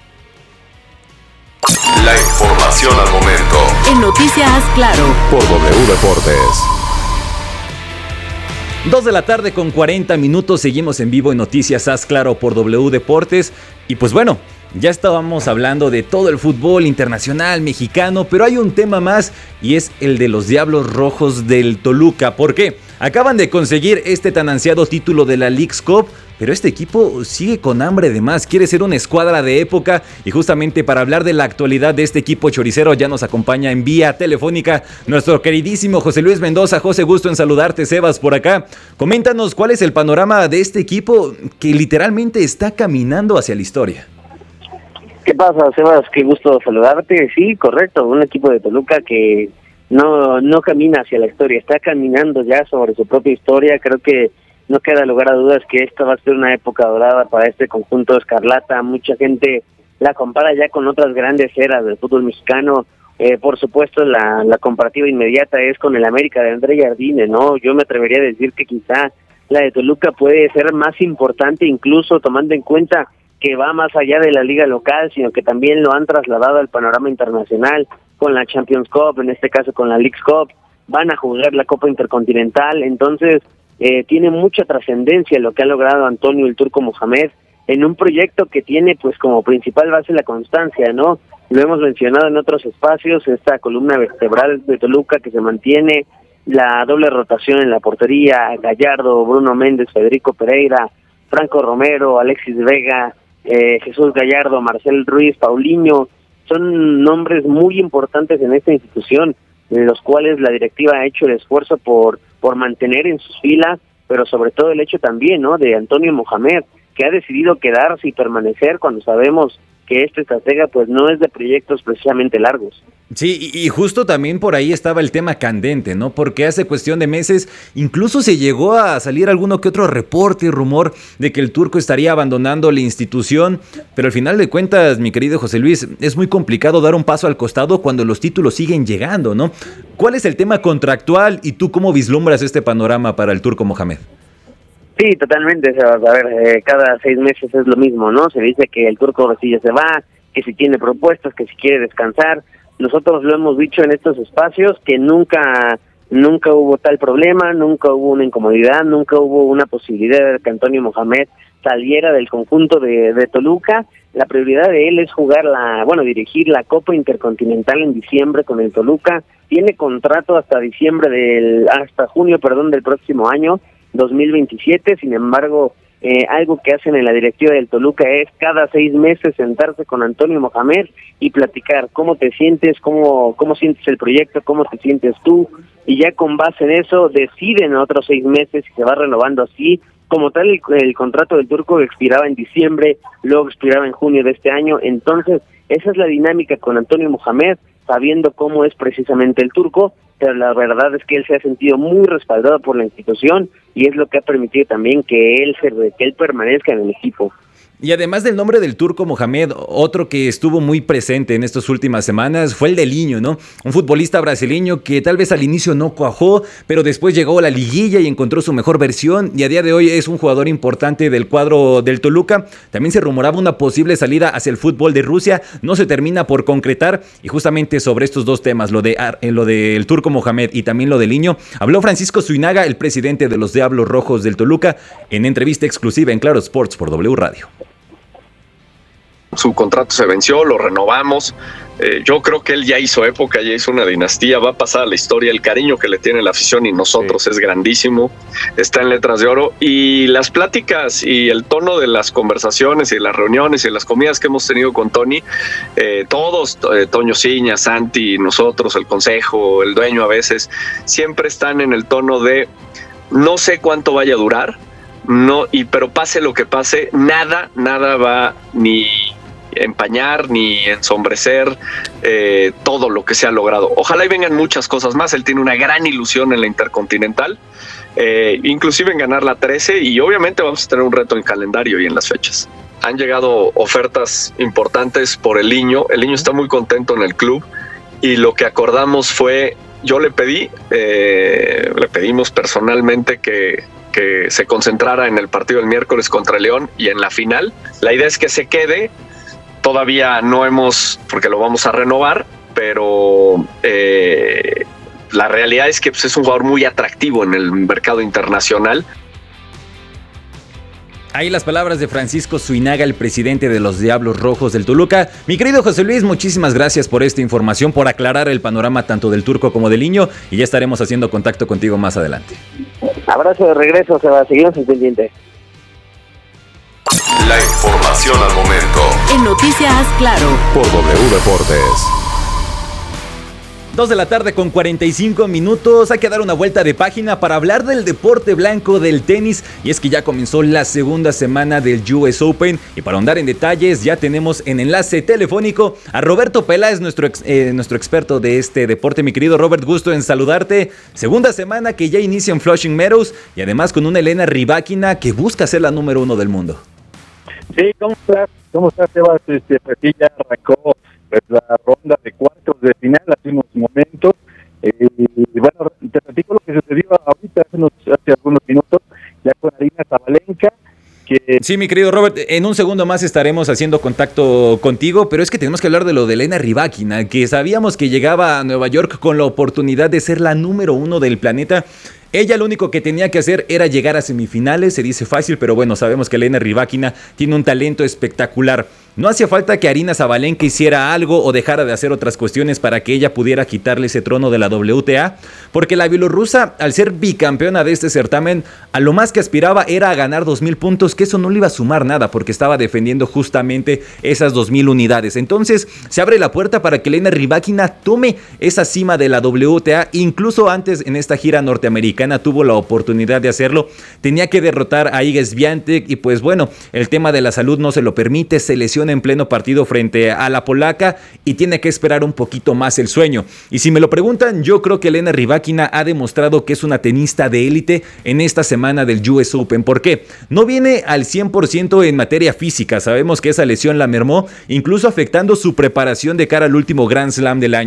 S2: La información al momento.
S3: En Noticias Claro.
S2: Por W Deportes.
S1: Dos de la tarde con cuarenta minutos, seguimos en vivo en Noticias Haz Claro por W Deportes. Y pues bueno, ya estábamos hablando de todo el fútbol internacional, mexicano, pero hay un tema más y es el de los Diablos Rojos del Toluca. ¿Por qué? Acaban de conseguir este tan ansiado título de la Leagues Cup, pero este equipo sigue con hambre de más, quiere ser una escuadra de época y justamente para hablar de la actualidad de este equipo choricero ya nos acompaña en vía telefónica nuestro queridísimo José Luis Mendoza. José, gusto en saludarte, Sebas por acá. Coméntanos cuál es el panorama de este equipo que literalmente está caminando hacia la historia.
S18: ¿Qué pasa, Sebas? Qué gusto saludarte. Sí, correcto, un equipo de Toluca que no no camina hacia la historia, está caminando ya sobre su propia historia. Creo que no queda lugar a dudas que esta va a ser una época dorada para este conjunto escarlata. Mucha gente la compara ya con otras grandes eras del fútbol mexicano. Eh, por supuesto, la, la comparativa inmediata es con el América de André Jardine, ¿no? Yo me atrevería a decir que quizá la de Toluca puede ser más importante, incluso tomando en cuenta que va más allá de la liga local, sino que también lo han trasladado al panorama internacional con la Champions Cup, en este caso con la Leagues Cup, van a jugar la Copa Intercontinental, entonces eh, tiene mucha trascendencia lo que ha logrado Antonio el Turco Mohamed en un proyecto que tiene pues como principal base la constancia, ¿no? Lo hemos mencionado en otros espacios, esta columna vertebral de Toluca que se mantiene, la doble rotación en la portería, Gallardo, Bruno Méndez, Federico Pereira, Franco Romero, Alexis Vega, Eh, Jesús Gallardo, Marcel Ruiz, Paulinho, son nombres muy importantes en esta institución, en los cuales la directiva ha hecho el esfuerzo por por mantener en sus filas, pero sobre todo el hecho también, ¿no?, de Antonio Mohamed, que ha decidido quedarse y permanecer cuando sabemos que este estratega pues no es de proyectos precisamente largos.
S1: Sí, y, y justo también por ahí estaba el tema candente, ¿no? Porque hace cuestión de meses incluso se llegó a salir alguno que otro reporte y rumor de que el turco estaría abandonando la institución, pero al final de cuentas, mi querido José Luis, es muy complicado dar un paso al costado cuando los títulos siguen llegando, ¿no? ¿Cuál es el tema contractual y tú cómo vislumbras este panorama para el turco Mohamed?
S18: Sí, totalmente, Sebas. A ver, eh, cada seis meses es lo mismo, ¿no? Se dice que el Turco Recilla se va, que si tiene propuestas, que si quiere descansar. Nosotros lo hemos dicho en estos espacios, que nunca nunca hubo tal problema, nunca hubo una incomodidad, nunca hubo una posibilidad de que Antonio Mohamed saliera del conjunto de, de Toluca. La prioridad de él es jugar la, bueno, dirigir la Copa Intercontinental en diciembre con el Toluca. Tiene contrato hasta diciembre del, hasta junio, perdón, del próximo año, dos mil veintisiete. Sin embargo, eh, algo que hacen en la directiva del Toluca es cada seis meses sentarse con Antonio Mohamed y platicar cómo te sientes, cómo, cómo sientes el proyecto, cómo te sientes tú, y ya con base en eso deciden otros seis meses y se va renovando así. Como tal, el, el contrato del Turco expiraba en diciembre, luego expiraba en junio de este año. Entonces, esa es la dinámica con Antonio Mohamed, sabiendo cómo es precisamente el Turco, pero la verdad es que él se ha sentido muy respaldado por la institución y es lo que ha permitido también que él se que él permanezca en el equipo.
S1: Y además del nombre del Turco Mohamed, otro que estuvo muy presente en estas últimas semanas fue el de Liño, ¿no? Un futbolista brasileño que tal vez al inicio no cuajó, pero después llegó a la liguilla y encontró su mejor versión, y a día de hoy es un jugador importante del cuadro del Toluca. También se rumoraba una posible salida hacia el fútbol de Rusia, no se termina por concretar, y justamente sobre estos dos temas, lo de lo del Turco Mohamed y también lo de Liño, habló Francisco Zuinaga, el presidente de los Diablos Rojos del Toluca, en entrevista exclusiva en Claro Sports por W Radio.
S19: Su contrato se venció, lo renovamos. Eh, yo creo que él ya hizo época, ya hizo una dinastía, va a pasar a la historia. El cariño que le tiene la afición y nosotros sí. Es grandísimo, está en letras de oro. Y las pláticas y el tono de las conversaciones y las reuniones y las comidas que hemos tenido con Tony, eh, todos, eh, Toño Ciña, Santi, nosotros, el consejo, el dueño a veces, siempre están en el tono de no sé cuánto vaya a durar, no, y pero pase lo que pase, nada, nada va ni empañar ni ensombrecer eh, todo lo que se ha logrado. Ojalá y vengan muchas cosas más. Él tiene una gran ilusión en la Intercontinental, eh, inclusive en ganar la trece, y obviamente vamos a tener un reto en calendario y en las fechas. Han llegado ofertas importantes por el Liño. El Liño está muy contento en el club y lo que acordamos fue, yo le pedí, eh, le pedimos personalmente que que se concentrara en el partido del miércoles contra León y en la final. La idea es que se quede. Todavía no hemos, porque lo vamos a renovar, pero eh, la realidad es que pues, es un jugador muy atractivo en el mercado internacional.
S1: Ahí las palabras de Francisco Zuinaga, el presidente de los Diablos Rojos del Toluca. Mi querido José Luis, muchísimas gracias por esta información, por aclarar el panorama tanto del Turco como del Liño, y ya estaremos haciendo contacto contigo más adelante.
S18: Abrazo de regreso, se va, seguimos en pendiente.
S2: La información al momento.
S3: En Noticias Claro.
S2: Por W Deportes.
S1: Dos de la tarde con cuarenta y cinco minutos. Hay que dar una vuelta de página para hablar del deporte blanco del tenis. Y es que ya comenzó la segunda semana del U S Open. Y para ahondar en detalles, ya tenemos en enlace telefónico a Roberto Peláez, nuestro, ex, eh, nuestro experto de este deporte. Mi querido Robert, gusto en saludarte. Segunda semana que ya inicia en Flushing Meadows. Y además con una Elena Rybakina que busca ser la número uno del mundo.
S20: Sí, ¿cómo estás? ¿Cómo estás, Sebas? Este, pues sí, ya arrancó pues, la ronda de cuartos de final hace unos momentos. Eh, y bueno, te platico lo que sucedió ahorita, hace, unos, hace algunos minutos, ya con Aryna Sabalenka. Que...
S1: Sí, mi querido Robert, en un segundo más estaremos haciendo contacto contigo, pero es que tenemos que hablar de lo de Elena Rybakina, que sabíamos que llegaba a Nueva York con la oportunidad de ser la número uno del planeta. Ella lo único que tenía que hacer era llegar a semifinales, se dice fácil, pero bueno, sabemos que Elena Rybakina tiene un talento espectacular. No hacía falta que Aryna Sabalenka hiciera algo o dejara de hacer otras cuestiones para que ella pudiera quitarle ese trono de la W T A, porque la bielorrusa, al ser bicampeona de este certamen, a lo más que aspiraba era a ganar dos mil puntos, que eso no le iba a sumar nada, porque estaba defendiendo justamente esas dos mil unidades. Entonces, se abre la puerta para que Elena Rybakina tome esa cima de la W T A, incluso antes en esta gira norteamericana tuvo la oportunidad de hacerlo. Tenía que derrotar a Iga Swiatek y pues bueno, el tema de la salud no se lo permite, se lesiona en pleno partido frente a la polaca y tiene que esperar un poquito más el sueño. Y si me lo preguntan, yo creo que Elena Rybakina ha demostrado que es una tenista de élite en esta semana del U S Open. ¿Por qué? No viene al cien por ciento en materia física, sabemos que esa lesión la mermó, incluso afectando su preparación de cara al último Grand Slam del año.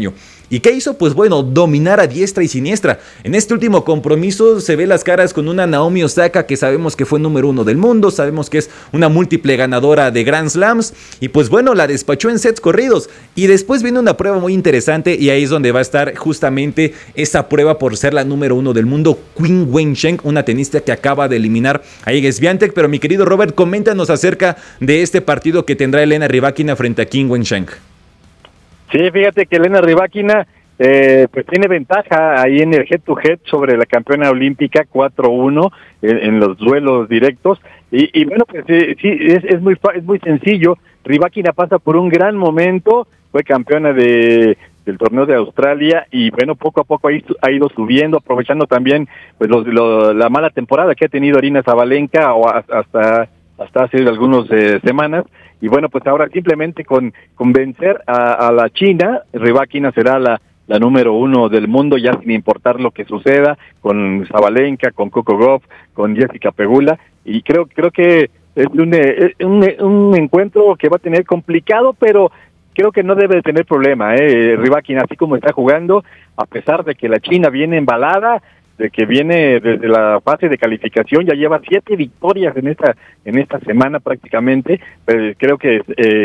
S1: ¿Y qué hizo? Pues bueno, dominar a diestra y siniestra. En este último compromiso se ve las caras con una Naomi Osaka que sabemos que fue número uno del mundo, sabemos que es una múltiple ganadora de Grand Slams y pues bueno, la despachó en sets corridos. Y después viene una prueba muy interesante y ahí es donde va a estar justamente esa prueba por ser la número uno del mundo, Qin Wensheng, una tenista que acaba de eliminar a Iga Swiatek. Pero mi querido Robert, coméntanos acerca de este partido que tendrá Elena Rybakina frente a Qin Wensheng.
S20: Sí, fíjate que Elena Rybakina eh, pues tiene ventaja ahí en el head to head sobre la campeona olímpica cuatro uno en, en los duelos directos y, y bueno, pues sí, sí es, es muy es muy sencillo. Rybakina pasa por un gran momento, fue campeona de del torneo de Australia y bueno, poco a poco ha ido subiendo, aprovechando también pues los, lo, la mala temporada que ha tenido Aryna Sabalenka o hasta hasta hace algunas eh, semanas. Y bueno, pues ahora simplemente con, con vencer a, a la China, Rybakina será la, la número uno del mundo, ya sin importar lo que suceda con Sabalenka, con Coco Gauff, con Jessica Pegula. Y creo creo que es un, es un, un encuentro que va a tener complicado, pero creo que no debe de tener problema, eh, Rybakina, así como está jugando, a pesar de que la China viene embalada, de que viene desde la fase de calificación, ya lleva siete victorias en esta en esta semana prácticamente. Pero creo que eh,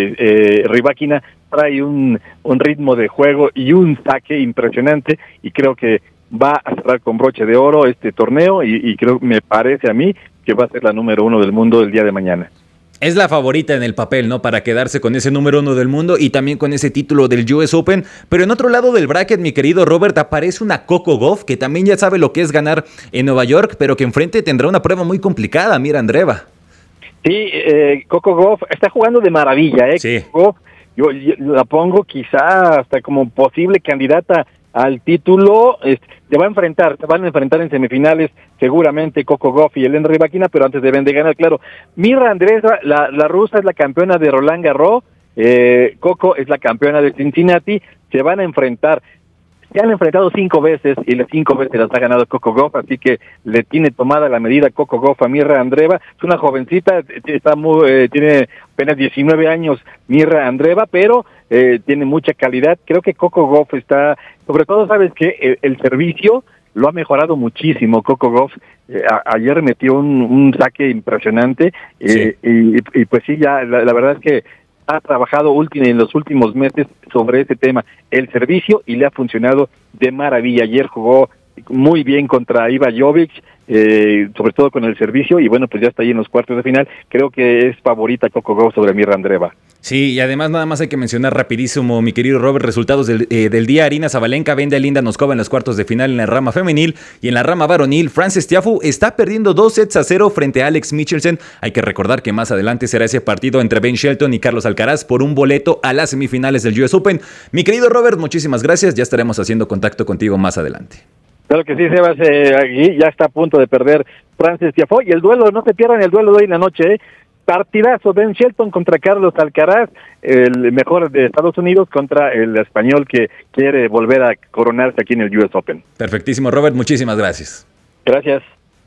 S20: eh, Rybakina trae un, un ritmo de juego y un saque impresionante y creo que va a cerrar con broche de oro este torneo y, y creo, me parece a mí, que va a ser la número uno del mundo el día de mañana.
S1: Es la favorita en el papel, ¿no? Para quedarse con ese número uno del mundo y también con ese título del U S Open. Pero en otro lado del bracket, mi querido Robert, aparece una Coco Gauff que también ya sabe lo que es ganar en Nueva York, pero que enfrente tendrá una prueba muy complicada, mira, Andreeva.
S20: Sí, eh, Coco Gauff está jugando de maravilla, ¿eh?
S1: Sí.
S20: Coco Gauff, yo, yo la pongo quizá hasta como posible candidata al título. eh, se va a enfrentar, se van a enfrentar en semifinales seguramente Coco Gauff y Elena Rybakina, pero antes deben de ganar, claro. Mirra Andreeva, la, la rusa, es la campeona de Roland Garros, eh, Coco es la campeona de Cincinnati, se van a enfrentar. Se han enfrentado cinco veces y las cinco veces las ha ganado Coco Gauff, así que le tiene tomada la medida Coco Gauff a Mirra Andreeva. Es una jovencita, está muy, eh, tiene apenas diecinueve años Mirra Andreeva, pero eh, tiene mucha calidad. Creo que Coco Gauff está, sobre todo, sabes que el, el servicio lo ha mejorado muchísimo. Coco Gauff eh, a, ayer metió un, un saque impresionante eh, sí. y, y pues sí, ya la, la verdad es que ha trabajado último, en los últimos meses sobre ese tema, el servicio, y le ha funcionado de maravilla. Ayer jugó muy bien contra Iva Jovic, eh, sobre todo con el servicio, y bueno, pues ya está ahí en los cuartos de final. Creo que es favorita Coco Gauff sobre Mirra Andreeva.
S1: Sí, y además nada más hay que mencionar rapidísimo, mi querido Robert, resultados del, eh, del día. Aryna Sabalenka vende a Linda Noskova en los cuartos de final en la rama femenil, y en la rama varonil, Frances Tiafoe está perdiendo dos sets a cero frente a Alex Michelsen. Hay que recordar que más adelante será ese partido entre Ben Shelton y Carlos Alcaraz por un boleto a las semifinales del U S Open. Mi querido Robert, muchísimas gracias, ya estaremos haciendo contacto contigo más adelante.
S20: Claro que sí, Sebas, eh, aquí ya está a punto de perder Frances Tiafoe, y el duelo, no se pierdan el duelo de hoy en la noche, ¿eh? Partidazo, Ben Shelton contra Carlos Alcaraz, el mejor de Estados Unidos contra el español que quiere volver a coronarse aquí en el U S Open.
S1: Perfectísimo, Robert, muchísimas gracias.
S20: Gracias.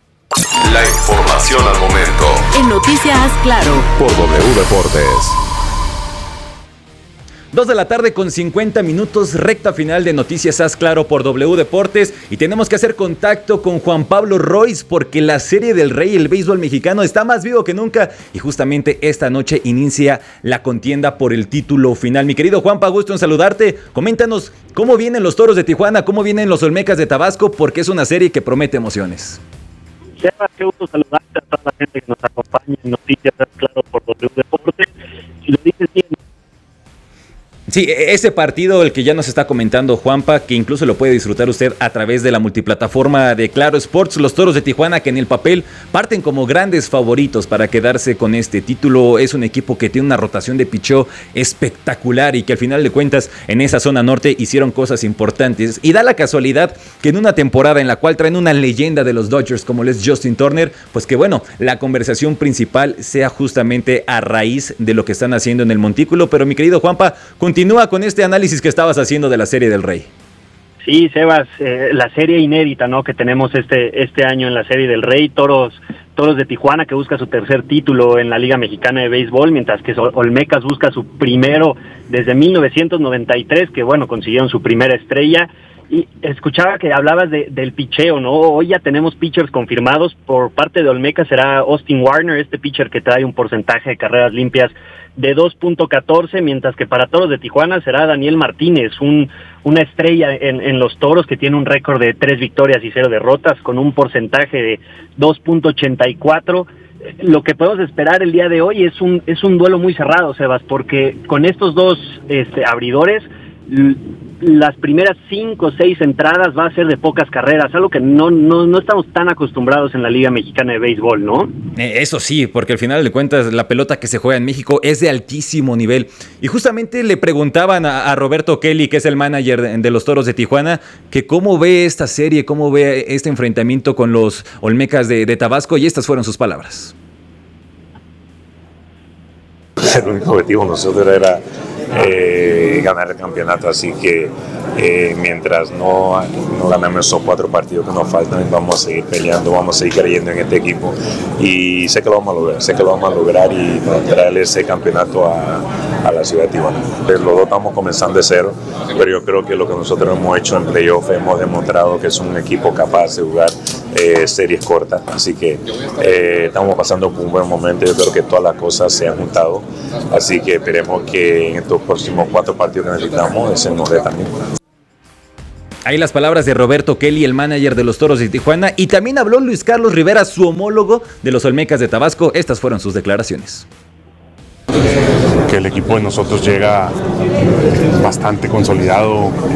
S2: La información al momento.
S3: En Noticias Claro.
S2: Por W Deportes.
S1: dos de la tarde con cincuenta minutos, recta final de Noticias Haz Claro por W Deportes, y tenemos que hacer contacto con Juan Pablo Royce porque la Serie del Rey, el béisbol mexicano, está más vivo que nunca y justamente esta noche inicia la contienda por el título final. Mi querido Juanpa, gusto en saludarte. Coméntanos cómo vienen los Toros de Tijuana, cómo vienen los Olmecas de Tabasco, porque es una serie que promete emociones.
S21: Seba, qué gusto saludarte a toda la gente que nos acompaña en Noticias Haz Claro por W Deportes. Si lo dices bien,
S1: Sí, ese partido, el que ya nos está comentando Juanpa, que incluso lo puede disfrutar usted a través de la multiplataforma de Claro Sports, los Toros de Tijuana, que en el papel parten como grandes favoritos para quedarse con este título. Es un equipo que tiene una rotación de picheo espectacular y que al final de cuentas en esa zona norte hicieron cosas importantes. Y da la casualidad que en una temporada en la cual traen una leyenda de los Dodgers como es Justin Turner, pues que bueno, la conversación principal sea justamente a raíz de lo que están haciendo en el montículo. Pero mi querido Juanpa, continúa con este análisis que estabas haciendo de la Serie del Rey.
S21: Sí, Sebas, eh, la serie inédita, ¿no?, que tenemos este este año en la Serie del Rey. Toros Toros de Tijuana, que busca su tercer título en la Liga Mexicana de Béisbol, mientras que Olmecas busca su primero desde mil novecientos noventa y tres, que bueno, consiguieron su primera estrella. Y escuchaba que hablabas de, del picheo, ¿no? Hoy ya tenemos pitchers confirmados. Por parte de Olmecas será Austin Warner, este pitcher que trae un porcentaje de carreras limpias de dos punto catorce, mientras que para Toros de Tijuana será Daniel Martínez, un, una estrella en, en los Toros que tiene un récord de tres victorias y cero derrotas con un porcentaje de dos punto ochenta y cuatro. Lo que podemos esperar el día de hoy es un, es un duelo muy cerrado, Sebas, porque con estos dos este, abridores, las primeras cinco o seis entradas va a ser de pocas carreras, algo que no, no, no estamos tan acostumbrados en la Liga Mexicana de Béisbol, ¿no?
S1: Eh, eso sí, porque al final de cuentas la pelota que se juega en México es de altísimo nivel. Y justamente le preguntaban a, a Roberto Kelly, que es el manager de, de los Toros de Tijuana, que cómo ve esta serie, cómo ve este enfrentamiento con los Olmecas de, de Tabasco, y estas fueron sus palabras.
S4: El único objetivo nosotros era eh, ganar el campeonato, así que eh, mientras no, no ganemos esos cuatro partidos que nos faltan, vamos a seguir peleando, vamos a seguir creyendo en este equipo y sé que lo vamos a lograr, sé que lo vamos a lograr y traerle ese campeonato a, a la ciudad de Tijuana. Los dos estamos comenzando de cero, pero yo creo que lo que nosotros hemos hecho en playoff hemos demostrado que es un equipo capaz de jugar eh, series cortas, así que eh, estamos pasando por un buen momento. Yo creo que todas las cosas se han juntado, así que esperemos que en estos próximos cuatro partidos que necesitamos se nos dé también.
S1: Ahí las palabras de Roberto Kelly, el manager de los Toros de Tijuana, y también habló Luis Carlos Rivera, su homólogo de los Olmecas de Tabasco. Estas fueron sus declaraciones.
S22: Que el equipo de nosotros llega bastante consolidado,